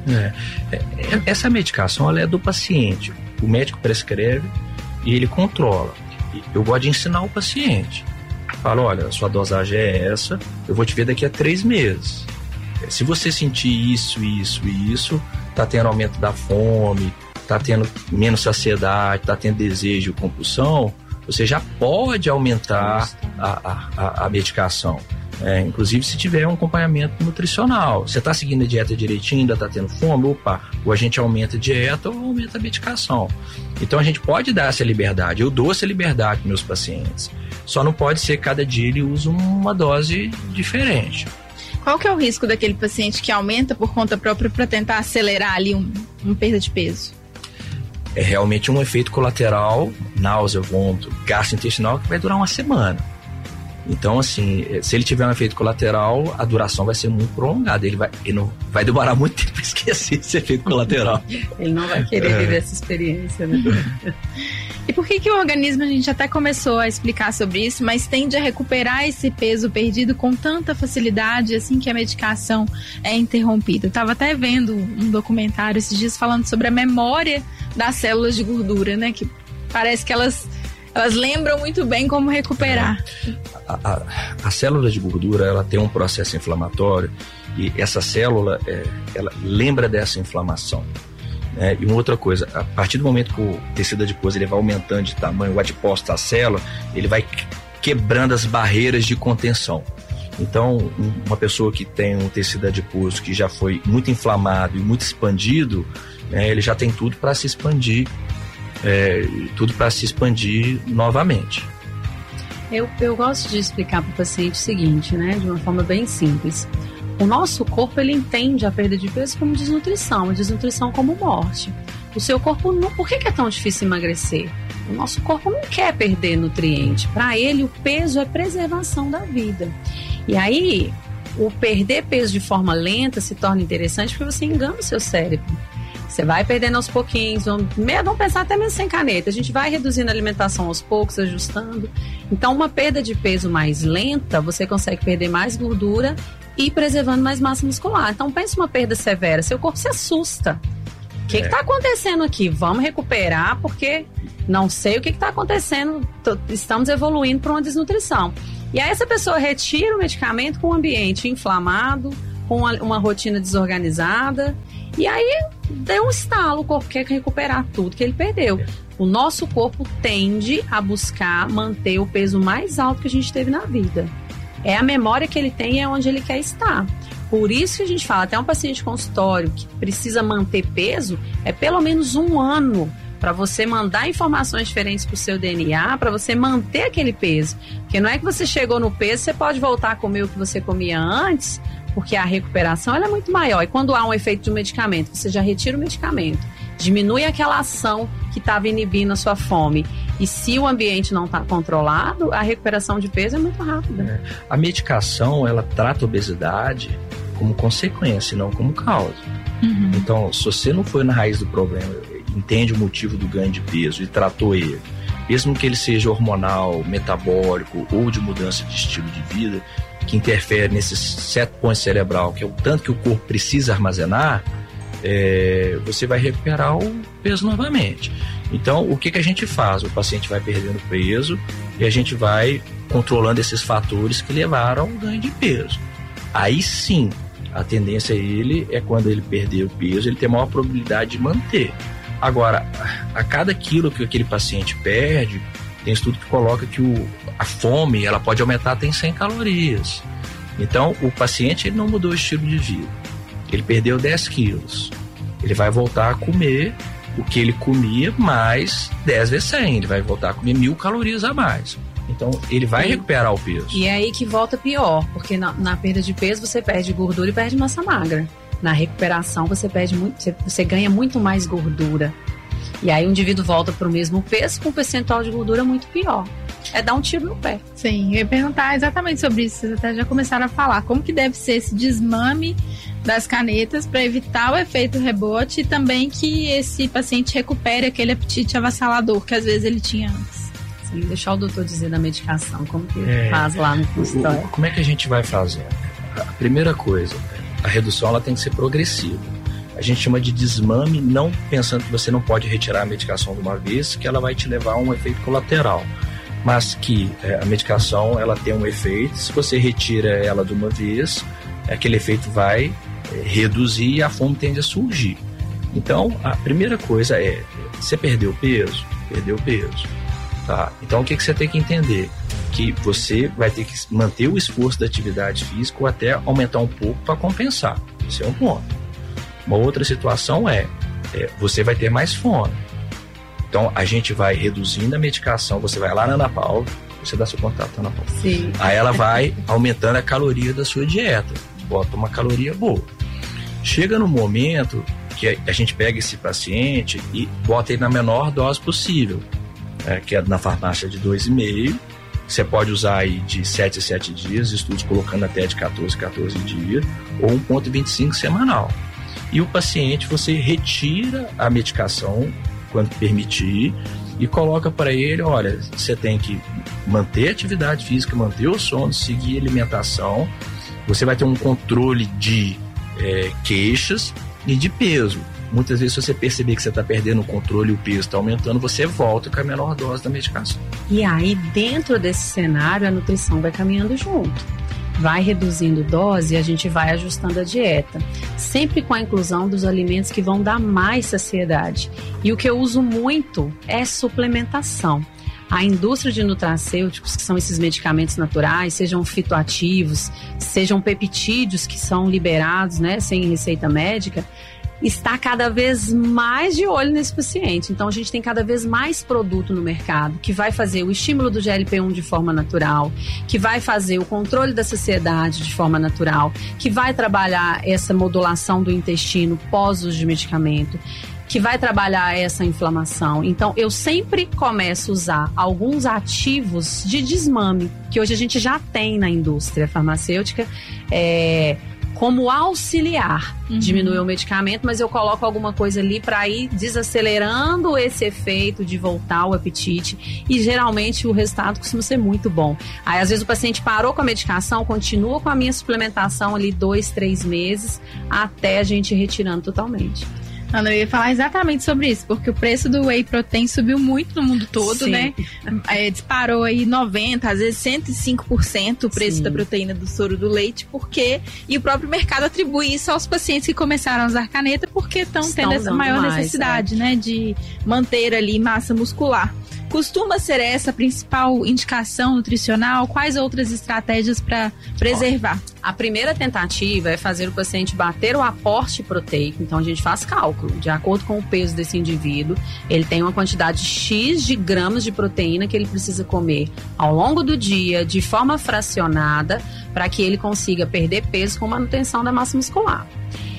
Essa medicação, ela é do paciente. O médico prescreve e ele controla. Eu gosto de ensinar o paciente. Falo, olha, a sua dosagem é essa, eu vou te ver daqui a 3 meses. Se você sentir isso, tá tendo aumento da fome, tá tendo menos saciedade, tá tendo desejo e compulsão, você já pode aumentar a medicação. Inclusive se tiver um acompanhamento nutricional. Você está seguindo a dieta direitinho, ainda está tendo fome, ou a gente aumenta a dieta ou aumenta a medicação. Então a gente pode dar essa liberdade, eu dou essa liberdade para meus pacientes. Só não pode ser cada dia ele usa uma dose diferente. Qual que é o risco daquele paciente que aumenta por conta própria para tentar acelerar ali uma perda de peso? É realmente um efeito colateral, náusea, vômito, gastrointestinal, que vai durar uma semana. Então, assim, se ele tiver um efeito colateral, a duração vai ser muito prolongada. Ele não vai demorar muito tempo para esquecer esse efeito colateral. Ele não vai querer viver essa experiência, né? E por que o organismo, a gente até começou a explicar sobre isso, mas tende a recuperar esse peso perdido com tanta facilidade assim que a medicação é interrompida? Eu estava até vendo um documentário esses dias falando sobre a memória das células de gordura, né? Que parece que elas lembram muito bem como recuperar. A célula de gordura, ela tem um processo inflamatório e essa célula, ela lembra dessa inflamação. E uma outra coisa, a partir do momento que o tecido adiposo ele vai aumentando de tamanho, o adipócito da célula, ele vai quebrando as barreiras de contenção. Então, uma pessoa que tem um tecido adiposo que já foi muito inflamado e muito expandido, ele já tem tudo para se expandir. Novamente. Eu gosto de explicar para o paciente o seguinte, né, de uma forma bem simples. O nosso corpo, ele entende a perda de peso como desnutrição, a desnutrição como morte. O seu corpo não... Por que é tão difícil emagrecer? O nosso corpo não quer perder nutriente. Para ele, o peso é preservação da vida. E aí, o perder peso de forma lenta se torna interessante porque você engana o seu cérebro. Você vai perdendo aos pouquinhos, vamos pensar até mesmo sem caneta. A gente vai reduzindo a alimentação aos poucos, ajustando. Então, uma perda de peso mais lenta, você consegue perder mais gordura e preservando mais massa muscular. Então, pense uma perda severa, seu corpo se assusta. O que está acontecendo aqui? Vamos recuperar, porque não sei o que está acontecendo. Estamos evoluindo para uma desnutrição. E aí essa pessoa retira o medicamento com um ambiente inflamado, com uma rotina desorganizada. E aí deu um estalo, o corpo quer recuperar tudo que ele perdeu. O nosso corpo tende a buscar manter o peso mais alto que a gente teve na vida. É a memória que ele tem e é onde ele quer estar. Por isso que a gente fala, até um paciente de consultório que precisa manter peso, é pelo menos 1 ano para você mandar informações diferentes para o seu DNA, para você manter aquele peso. Porque não é que você chegou no peso, você pode voltar a comer o que você comia antes, porque a recuperação ela é muito maior. E quando há um efeito de um medicamento, você já retira o medicamento, diminui aquela ação que estava inibindo a sua fome. E se o ambiente não está controlado, a recuperação de peso é muito rápida. A medicação, ela trata a obesidade como consequência, não como causa. Uhum. Então, se você não foi na raiz do problema, entende o motivo do ganho de peso e tratou ele, mesmo que ele seja hormonal, metabólico ou de mudança de estilo de vida, que interfere nesse set point cerebral, que é o tanto que o corpo precisa armazenar, você vai recuperar o peso novamente. Então, o que a gente faz? O paciente vai perdendo peso e a gente vai controlando esses fatores que levaram ao ganho de peso. Aí sim, a tendência quando ele perder o peso, ele tem maior probabilidade de manter. Agora, a cada quilo que aquele paciente perde, tem estudo que coloca que a fome ela pode aumentar até em 100 calorias. Então, o paciente ele não mudou o estilo de vida. Ele perdeu 10 quilos. Ele vai voltar a comer o que ele comia mais 10 vezes 100. Ele vai voltar a comer 1.000 calorias a mais. Então, ele vai recuperar o peso. E é aí que volta pior, porque na perda de peso você perde gordura e perde massa magra. Na recuperação você ganha muito mais gordura. E aí o indivíduo volta para o mesmo peso com um percentual de gordura muito pior. É dar um tiro no pé. Sim, eu ia perguntar exatamente sobre isso. Vocês até já começaram a falar. Como que deve ser esse desmame das canetas para evitar o efeito rebote e também que esse paciente recupere aquele apetite avassalador que às vezes ele tinha antes? Sim, deixar o doutor dizer da medicação, como que faz lá no consultório. Como é que a gente vai fazer? A primeira coisa, a redução ela tem que ser progressiva. A gente chama de desmame, não pensando que você não pode retirar a medicação de uma vez, que ela vai te levar a um efeito colateral. Mas que a medicação ela tem um efeito, se você retira ela de uma vez, aquele efeito vai reduzir e a fome tende a surgir. Então, a primeira coisa você perdeu peso? Perdeu peso. Tá? Então, o que você tem que entender? Que você vai ter que manter o esforço da atividade física ou até aumentar um pouco para compensar. Esse é um ponto. Uma outra situação você vai ter mais fome. Então, a gente vai reduzindo a medicação, você vai lá na Ana Paula, você dá seu contato, Ana Paula. Sim. Aí ela vai aumentando a caloria da sua dieta, bota uma caloria boa. Chega no momento que a gente pega esse paciente e bota ele na menor dose possível, que é na farmácia de 2,5. Você pode usar aí de 7 a 7 dias, estudos colocando até de 14 dias, ou 1,25 semanal. E o paciente, você retira a medicação quando permitir e coloca para ele, olha, você tem que manter a atividade física, manter o sono, seguir a alimentação, você vai ter um controle de queixas e de peso. Muitas vezes, se você perceber que você está perdendo o controle e o peso está aumentando, você volta com a menor dose da medicação. E aí, dentro desse cenário, a nutrição vai caminhando junto. Vai reduzindo dose e a gente vai ajustando a dieta. Sempre com a inclusão dos alimentos que vão dar mais saciedade. E o que eu uso muito é suplementação. A indústria de nutracêuticos, que são esses medicamentos naturais, sejam fitoativos, sejam peptídeos que são liberados, sem receita médica, está cada vez mais de olho nesse paciente. Então, a gente tem cada vez mais produto no mercado que vai fazer o estímulo do GLP-1 de forma natural, que vai fazer o controle da saciedade de forma natural, que vai trabalhar essa modulação do intestino pós-uso de medicamento, que vai trabalhar essa inflamação. Então, eu sempre começo a usar alguns ativos de desmame, que hoje a gente já tem na indústria farmacêutica, como auxiliar, diminuir o medicamento, mas eu coloco alguma coisa ali para ir desacelerando esse efeito de voltar ao apetite, e geralmente o resultado costuma ser muito bom. Aí às vezes o paciente parou com a medicação, continua com a minha suplementação ali 2-3 meses, até a gente ir retirando totalmente. Ana, eu ia falar exatamente sobre isso, porque o preço do whey protein subiu muito no mundo todo, sim, né? Disparou aí 90%, às vezes 105% o preço, sim, da proteína do soro do leite, e o próprio mercado atribui isso aos pacientes que começaram a usar caneta, porque estão tendo essa maior necessidade, né, de manter ali massa muscular. Costuma ser essa a principal indicação nutricional? Quais outras estratégias para preservar? A primeira tentativa é fazer o paciente bater o aporte proteico. Então, a gente faz cálculo. De acordo com o peso desse indivíduo, ele tem uma quantidade X de gramas de proteína que ele precisa comer ao longo do dia, de forma fracionada, para que ele consiga perder peso com manutenção da massa muscular.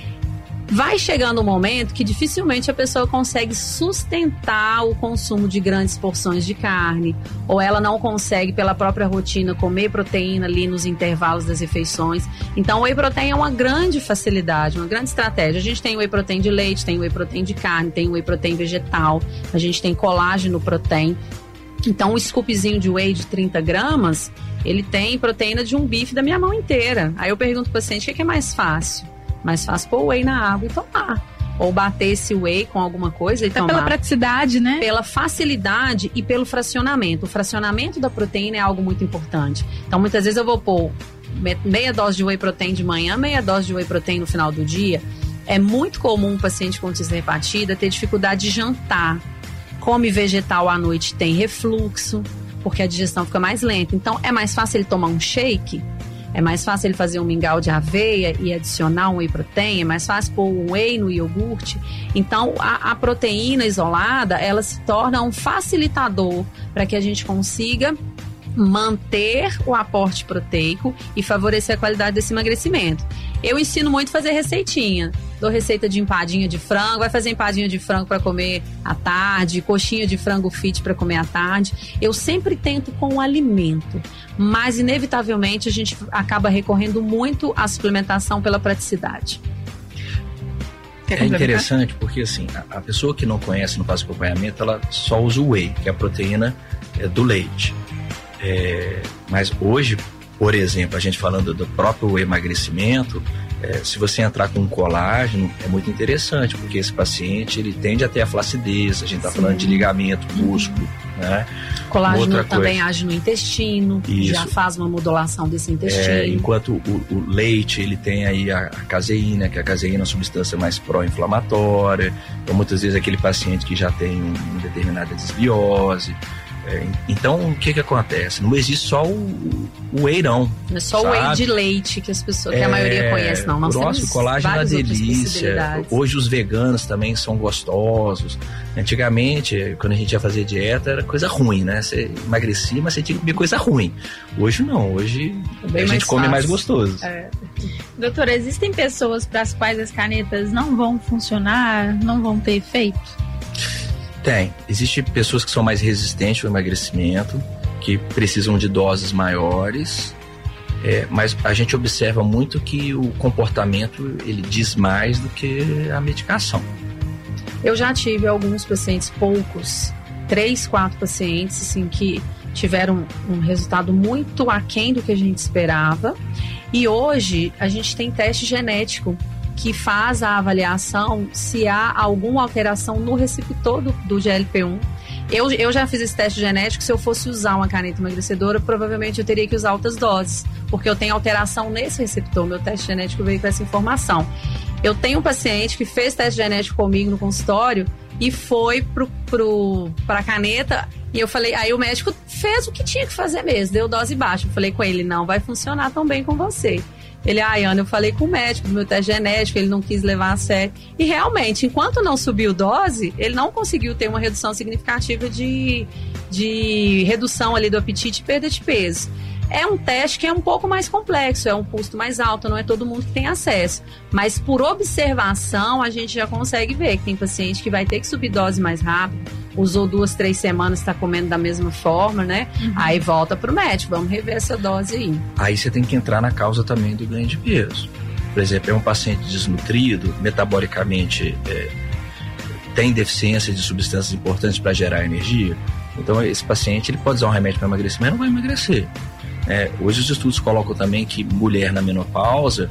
Vai chegando um momento que dificilmente a pessoa consegue sustentar o consumo de grandes porções de carne, ou ela não consegue, pela própria rotina, comer proteína ali nos intervalos das refeições. Então, o whey protein é uma grande facilidade, uma grande estratégia. A gente tem whey protein de leite, tem whey protein de carne, tem whey protein vegetal, a gente tem colágeno protein. Então, um scoopzinho de whey de 30 gramas, ele tem proteína de um bife da minha mão inteira. Aí eu pergunto pro paciente, o que é mais fácil? Mais fácil pôr o whey na água e tomar. Ou bater esse whey com alguma coisa e tomar. Pela praticidade, né? Pela facilidade e pelo fracionamento. O fracionamento da proteína é algo muito importante. Então, muitas vezes eu vou pôr meia dose de whey protein de manhã, meia dose de whey protein no final do dia. É muito comum um paciente com tístula hepatida ter dificuldade de jantar. Come vegetal à noite, tem refluxo, porque a digestão fica mais lenta. Então, é mais fácil ele tomar um shake. É mais fácil ele fazer um mingau de aveia e adicionar um whey protein, é mais fácil pôr um whey no iogurte. Então, a proteína isolada, ela se torna um facilitador para que a gente consiga manter o aporte proteico e favorecer a qualidade desse emagrecimento. Eu ensino muito a fazer receitinha. Dou receita de empadinha de frango, vai fazer empadinha de frango para comer à tarde, coxinha de frango fit para comer à tarde. Eu sempre tento com o alimento, mas inevitavelmente a gente acaba recorrendo muito à suplementação pela praticidade. É interessante porque assim, a pessoa que não conhece, não faz acompanhamento, ela só usa o whey, que é a proteína do leite. Mas hoje, por exemplo, a gente falando do próprio emagrecimento, se você entrar com um colágeno, é muito interessante, porque esse paciente, ele tende a ter a flacidez, a gente está falando de ligamento, músculo, né? Colágeno também age no intestino, isso. Já faz uma modulação desse intestino. Enquanto o leite, ele tem aí a caseína, que a caseína é uma substância mais pró-inflamatória, então muitas vezes aquele paciente que já tem uma determinada desbiose. Então, o que acontece? Não existe só o whey, não. Não é só o whey de leite que as pessoas, que a maioria conhece, não. Nós temos o colágeno é uma delícia. Hoje os veganos também são gostosos. Antigamente, quando a gente ia fazer dieta, era coisa ruim, né? Você emagrecia, mas você tinha que comer coisa ruim. Hoje não, hoje a gente come mais gostoso. Doutora, existem pessoas para as quais as canetas não vão funcionar, não vão ter efeito? Tem. Existem pessoas que são mais resistentes ao emagrecimento, que precisam de doses maiores, mas a gente observa muito que o comportamento, ele diz mais do que a medicação. Eu já tive alguns pacientes, poucos, 3, 4 pacientes, assim, que tiveram um resultado muito aquém do que a gente esperava. E hoje a gente tem teste genético que faz a avaliação se há alguma alteração no receptor do GLP-1. Eu já fiz esse teste genético. Se eu fosse usar uma caneta emagrecedora, provavelmente eu teria que usar altas doses, porque eu tenho alteração nesse receptor. Meu teste genético veio com essa informação. Eu tenho um paciente que fez teste genético comigo no consultório e foi pra caneta, e eu falei, aí o médico fez o que tinha que fazer mesmo, deu dose baixa. Eu falei com ele, não vai funcionar tão bem com você. Ele, Ana, eu falei com o médico do meu teste genético, ele não quis levar a sério. E realmente, enquanto não subiu dose, ele não conseguiu ter uma redução significativa de redução ali do apetite e perda de peso. É um teste que é um pouco mais complexo, é um custo mais alto, não é todo mundo que tem acesso. Mas por observação, a gente já consegue ver que tem paciente que vai ter que subir dose mais rápido, usou 2-3 semanas, está comendo da mesma forma, né? Aí volta pro médico, vamos rever essa dose aí. Aí você tem que entrar na causa também do ganho de peso. Por exemplo, é um paciente desnutrido, metabolicamente tem deficiência de substâncias importantes para gerar energia. Então esse paciente ele pode usar um remédio para emagrecer, mas não vai emagrecer. Hoje os estudos colocam também que mulher na menopausa,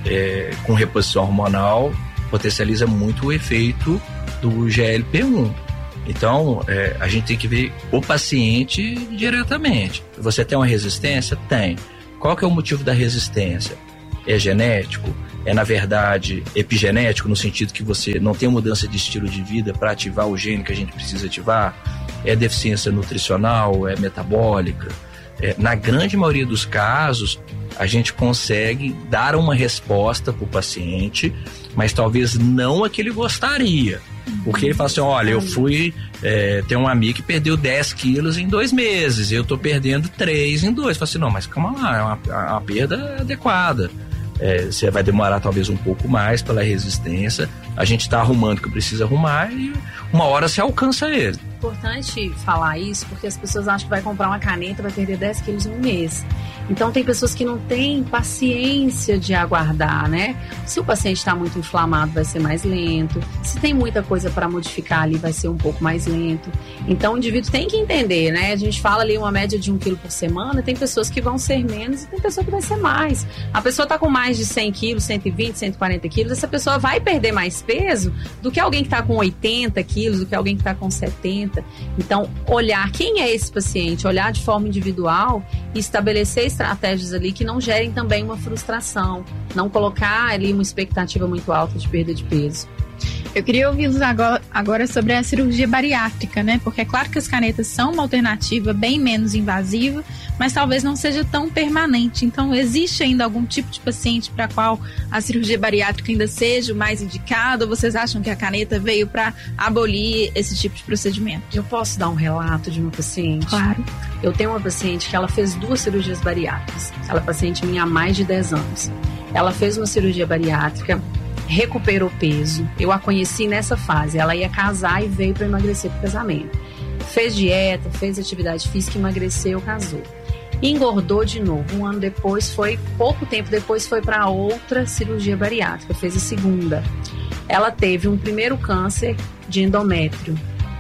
com reposição hormonal, potencializa muito o efeito do GLP-1. Então, a gente tem que ver o paciente diretamente. Você tem uma resistência? Tem. Qual que é o motivo da resistência? É genético? É, na verdade, epigenético, no sentido que você não tem mudança de estilo de vida para ativar o gene que a gente precisa ativar? É deficiência nutricional? É metabólica? Na grande maioria dos casos, a gente consegue dar uma resposta para o paciente, mas talvez não a que ele gostaria. Porque ele fala assim, olha, eu fui, tem um amigo que perdeu 10 quilos em 2 meses, eu tô perdendo 3 em 2. Fala assim, não, mas calma lá, é uma perda adequada. Você vai demorar talvez um pouco mais pela resistência, a gente tá arrumando o que precisa arrumar e uma hora você alcança ele. É importante falar isso porque as pessoas acham que vai comprar uma caneta, vai perder 10 quilos em um mês. Então tem pessoas que não têm paciência de aguardar, né? Se o paciente está muito inflamado, vai ser mais lento. Se tem muita coisa para modificar ali, vai ser um pouco mais lento. Então o indivíduo tem que entender, né? A gente fala ali uma média de 1 quilo por semana, tem pessoas que vão ser menos e tem pessoa que vai ser mais. A pessoa está com mais de 100 quilos, 120, 140 quilos, essa pessoa vai perder mais peso do que alguém que está com 80 quilos, do que alguém que está com 70. Então, olhar quem é esse paciente, olhar de forma individual e estabelecer estratégias ali que não gerem também uma frustração, não colocar ali uma expectativa muito alta de perda de peso. Eu queria ouvi-los agora sobre a cirurgia bariátrica, né? Porque é claro que as canetas são uma alternativa bem menos invasiva, mas talvez não seja tão permanente. Então, existe ainda algum tipo de paciente para qual a cirurgia bariátrica ainda seja o mais indicado? Ou vocês acham que a caneta veio para abolir esse tipo de procedimento? Eu posso dar um relato de uma paciente? Claro. Eu tenho uma paciente que ela fez 2 cirurgias bariátricas. Ela é paciente minha há mais de 10 anos. Ela fez uma cirurgia bariátrica, recuperou peso. Eu a conheci nessa fase. Ela ia casar e veio para emagrecer pro casamento. Fez dieta, fez atividade física, emagreceu, casou. Engordou de novo. Um ano depois, pouco tempo depois, foi para outra cirurgia bariátrica. Fez a segunda. Ela teve um primeiro câncer de endométrio.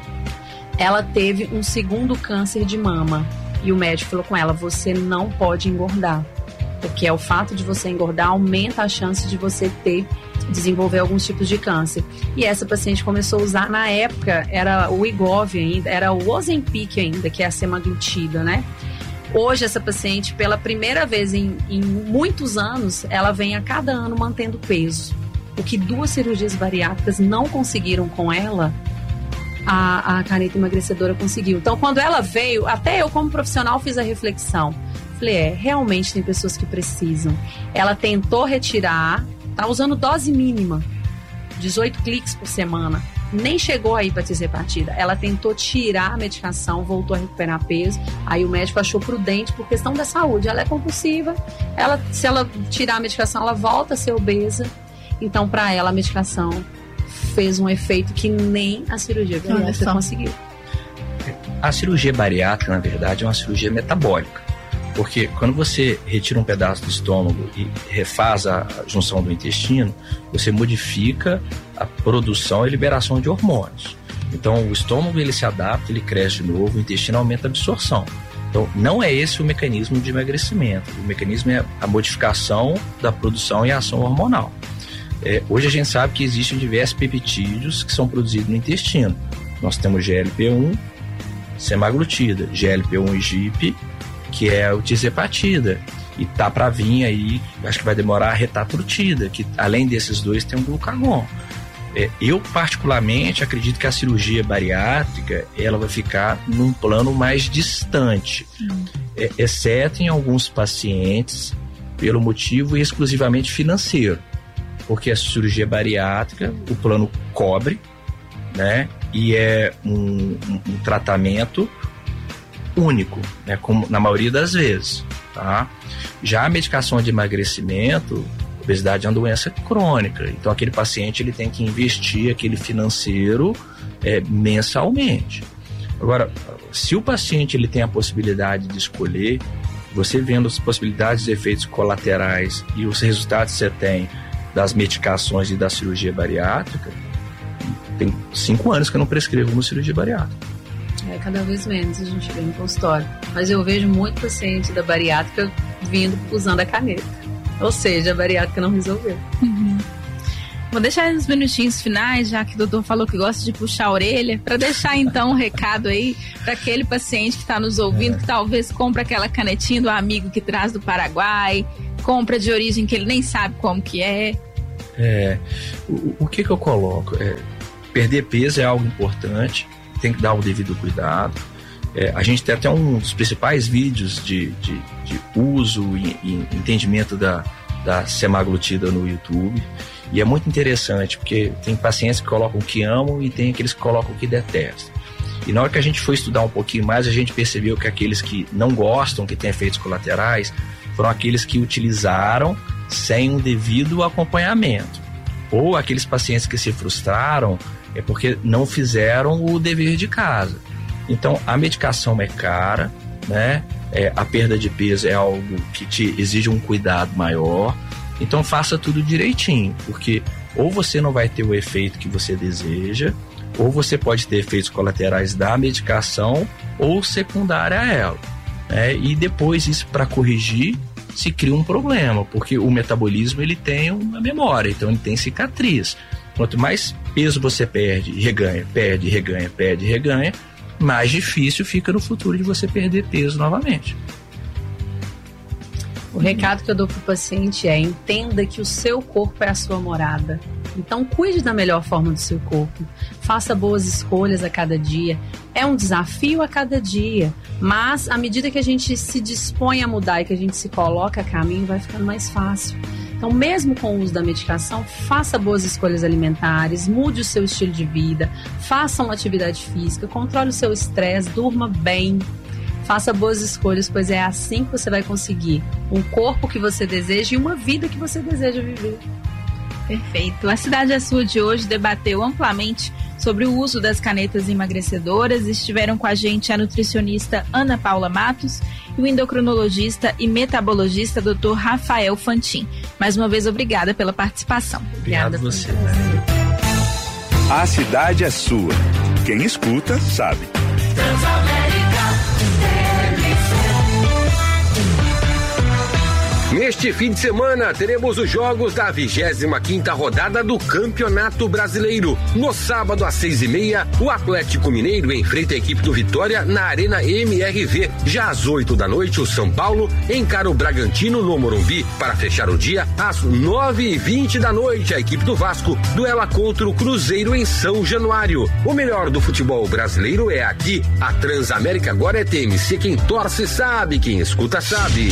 Ela teve um segundo câncer de mama. E o médico falou com ela, você não pode engordar. Porque o fato de você engordar aumenta a chance de você desenvolver alguns tipos de câncer. E essa paciente começou a usar, na época, era o Wegovy ainda, era o Ozempic ainda, que é a semaglutida, né? Hoje, essa paciente, pela primeira vez em muitos anos, ela vem a cada ano mantendo peso. O que 2 cirurgias bariátricas não conseguiram com ela, a caneta emagrecedora conseguiu. Então, quando ela veio, até eu como profissional fiz a reflexão. Falei, realmente tem pessoas que precisam. Ela tentou retirar, tá usando dose mínima, 18 cliques por semana, nem chegou aí para tirzepatida. Ela tentou tirar a medicação, voltou a recuperar peso, aí o médico achou prudente por questão da saúde. Ela é compulsiva, se ela tirar a medicação, ela volta a ser obesa. Então, para ela, a medicação fez um efeito que nem a cirurgia bariátrica conseguiu. A cirurgia bariátrica, na verdade, é uma cirurgia metabólica. Porque quando você retira um pedaço do estômago e refaz a junção do intestino, você modifica a produção e liberação de hormônios. Então, o estômago ele se adapta, ele cresce de novo, o intestino aumenta a absorção. Então, não é esse o mecanismo de emagrecimento. O mecanismo é a modificação da produção e a ação hormonal. Hoje a gente sabe que existem diversos peptídeos que são produzidos no intestino. Nós temos GLP-1, semaglutida, GLP-1 e GIP, que é o tirzepatida, e tá para vir aí, acho que vai demorar a retatrutida, que além desses 2 tem um glucagon. Eu particularmente acredito que a cirurgia bariátrica ela vai ficar num plano mais distante, exceto em alguns pacientes pelo motivo exclusivamente financeiro, porque a cirurgia bariátrica, o plano cobre, né? E é um tratamento único, né? Como na maioria das vezes, tá? Já a medicação de emagrecimento, obesidade é uma doença crônica, então aquele paciente ele tem que investir aquele financeiro mensalmente. Agora, se o paciente ele tem a possibilidade de escolher, você vendo as possibilidades de efeitos colaterais e os resultados que você tem das medicações e da cirurgia bariátrica, tem 5 anos que eu não prescrevo uma cirurgia bariátrica. Cada vez menos a gente vê no consultório. Mas eu vejo muito paciente da bariátrica vindo usando a caneta. Ou seja, a bariátrica não resolveu. Uhum. Vou deixar uns minutinhos finais, já que o doutor falou que gosta de puxar a orelha, para deixar então um recado aí para aquele paciente que está nos ouvindo, que talvez compra aquela canetinha do amigo que traz do Paraguai, compra de origem que ele nem sabe como que é. O que eu coloco? Perder peso é algo importante, tem que dar o devido cuidado. A gente tem até um dos principais vídeos de uso e entendimento da semaglutida no YouTube. E é muito interessante, porque tem pacientes que colocam que amam e tem aqueles que colocam que detestam. E na hora que a gente foi estudar um pouquinho mais, a gente percebeu que aqueles que não gostam, que tem efeitos colaterais, foram aqueles que utilizaram sem um devido acompanhamento. Ou aqueles pacientes que se frustraram é porque não fizeram o dever de casa. Então, a medicação é cara, né? A perda de peso é algo que te exige um cuidado maior. Então, faça tudo direitinho, porque ou você não vai ter o efeito que você deseja, ou você pode ter efeitos colaterais da medicação ou secundária a ela, né? E depois isso, para corrigir, se cria um problema, porque o metabolismo ele tem uma memória, então ele tem cicatriz. Quanto mais peso você perde, reganha, perde, reganha, perde, reganha, mais difícil fica no futuro de você perder peso novamente. O recado que eu dou para o paciente é: entenda que o seu corpo é a sua morada. Então, cuide da melhor forma do seu corpo. Faça boas escolhas a cada dia. É um desafio a cada dia. Mas, à medida que a gente se dispõe a mudar e que a gente se coloca a caminho, vai ficando mais fácil. Então, mesmo com o uso da medicação, faça boas escolhas alimentares, mude o seu estilo de vida, faça uma atividade física, controle o seu estresse, durma bem. Faça boas escolhas, pois é assim que você vai conseguir um corpo que você deseja e uma vida que você deseja viver. Perfeito. A Cidade é Sua de hoje debateu amplamente sobre o uso das canetas emagrecedoras. Estiveram com a gente a nutricionista Ana Paula Matos e o endocrinologista e metabologista Dr. Rafael Fantin. Mais uma vez, obrigada pela participação. Obrigado a você. A Cidade é Sua. Quem escuta, sabe. Neste fim de semana, teremos os jogos da 25ª rodada do Campeonato Brasileiro. No sábado, às 6h30, o Atlético Mineiro enfrenta a equipe do Vitória na Arena MRV. Já às 8h, o São Paulo encara o Bragantino no Morumbi. Para fechar o dia, às 9h20, a equipe do Vasco duela contra o Cruzeiro em São Januário. O melhor do futebol brasileiro é aqui. A Transamérica agora é TMC. Quem torce sabe, quem escuta sabe.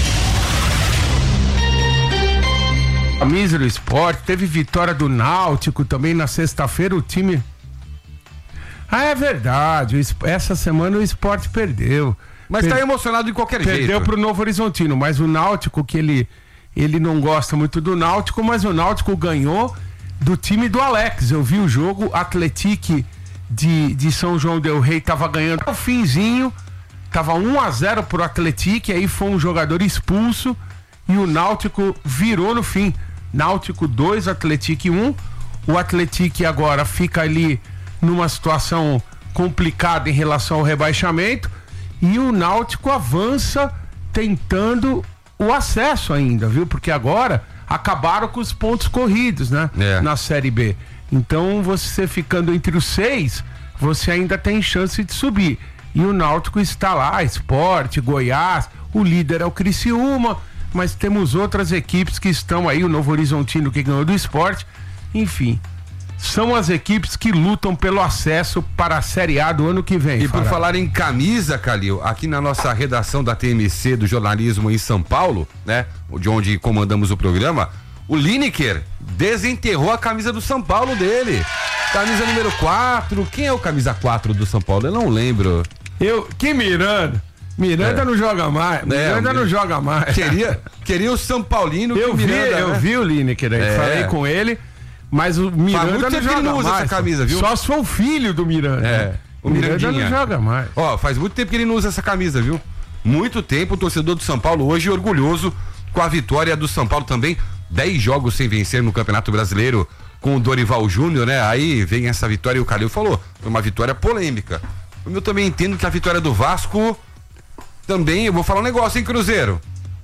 A Mísero Esporte, teve vitória do Náutico também na sexta-feira, o time... É verdade, essa semana o Sport perdeu. Mas tá emocionado de qualquer jeito. Perdeu pro Novo Horizontino, mas o Náutico, que ele não gosta muito do Náutico, mas o Náutico ganhou do time do Alex. Eu vi o jogo, Atlético de São João del Rei tava ganhando no finzinho, tava 1-0 pro Atlético, e aí foi um jogador expulso e o Náutico virou no fim. Náutico 2, Atlético 1. O Atlético agora fica ali numa situação complicada em relação ao rebaixamento e o Náutico avança tentando o acesso ainda, viu? Porque agora acabaram com os pontos corridos, né? Na Série B. Então você ficando entre os 6, você ainda tem chance de subir. E o Náutico está lá, Sport, Goiás, o líder é o Criciúma, mas temos outras equipes que estão aí, o Novo Horizontino que ganhou do Sport, enfim. são as equipes que lutam pelo acesso para a Série A do ano que vem. E por falar em camisa, Calil, aqui na nossa redação da TMC do jornalismo em São Paulo, né, de onde comandamos o programa, o Lineker desenterrou a camisa do São Paulo dele. Camisa número 4. Quem é o camisa 4 do São Paulo? Eu não lembro. Que Miranda? Miranda não joga mais. Miranda não joga mais. Queria o São Paulino. Eu vi o Lineker aí, falei com ele, mas o Miranda não joga mais. Essa camisa, viu? Só se for o filho do Miranda. O Miranda não joga mais. Ó, faz muito tempo que ele não usa essa camisa, viu? Muito tempo, o torcedor do São Paulo hoje orgulhoso com a vitória do São Paulo também. 10 jogos sem vencer no Campeonato Brasileiro com o Dorival Júnior, né? Aí vem essa vitória e o Calil falou, foi uma vitória polêmica. Eu também entendo que a vitória do Vasco também, eu vou falar um negócio, hein, Cruzeiro?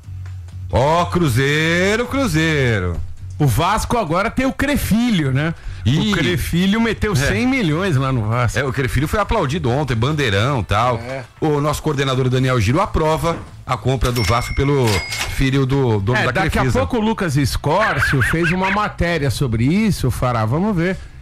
Cruzeiro. O Vasco agora tem o Crefilho, né? O Crefilho meteu 100 milhões lá no Vasco. O Crefilho foi aplaudido ontem, bandeirão e tal. O nosso coordenador Daniel Giro aprova a compra do Vasco pelo filho do dono da Crefisa. Daqui a pouco o Lucas Escórcio fez uma matéria sobre isso, Fará, vamos ver.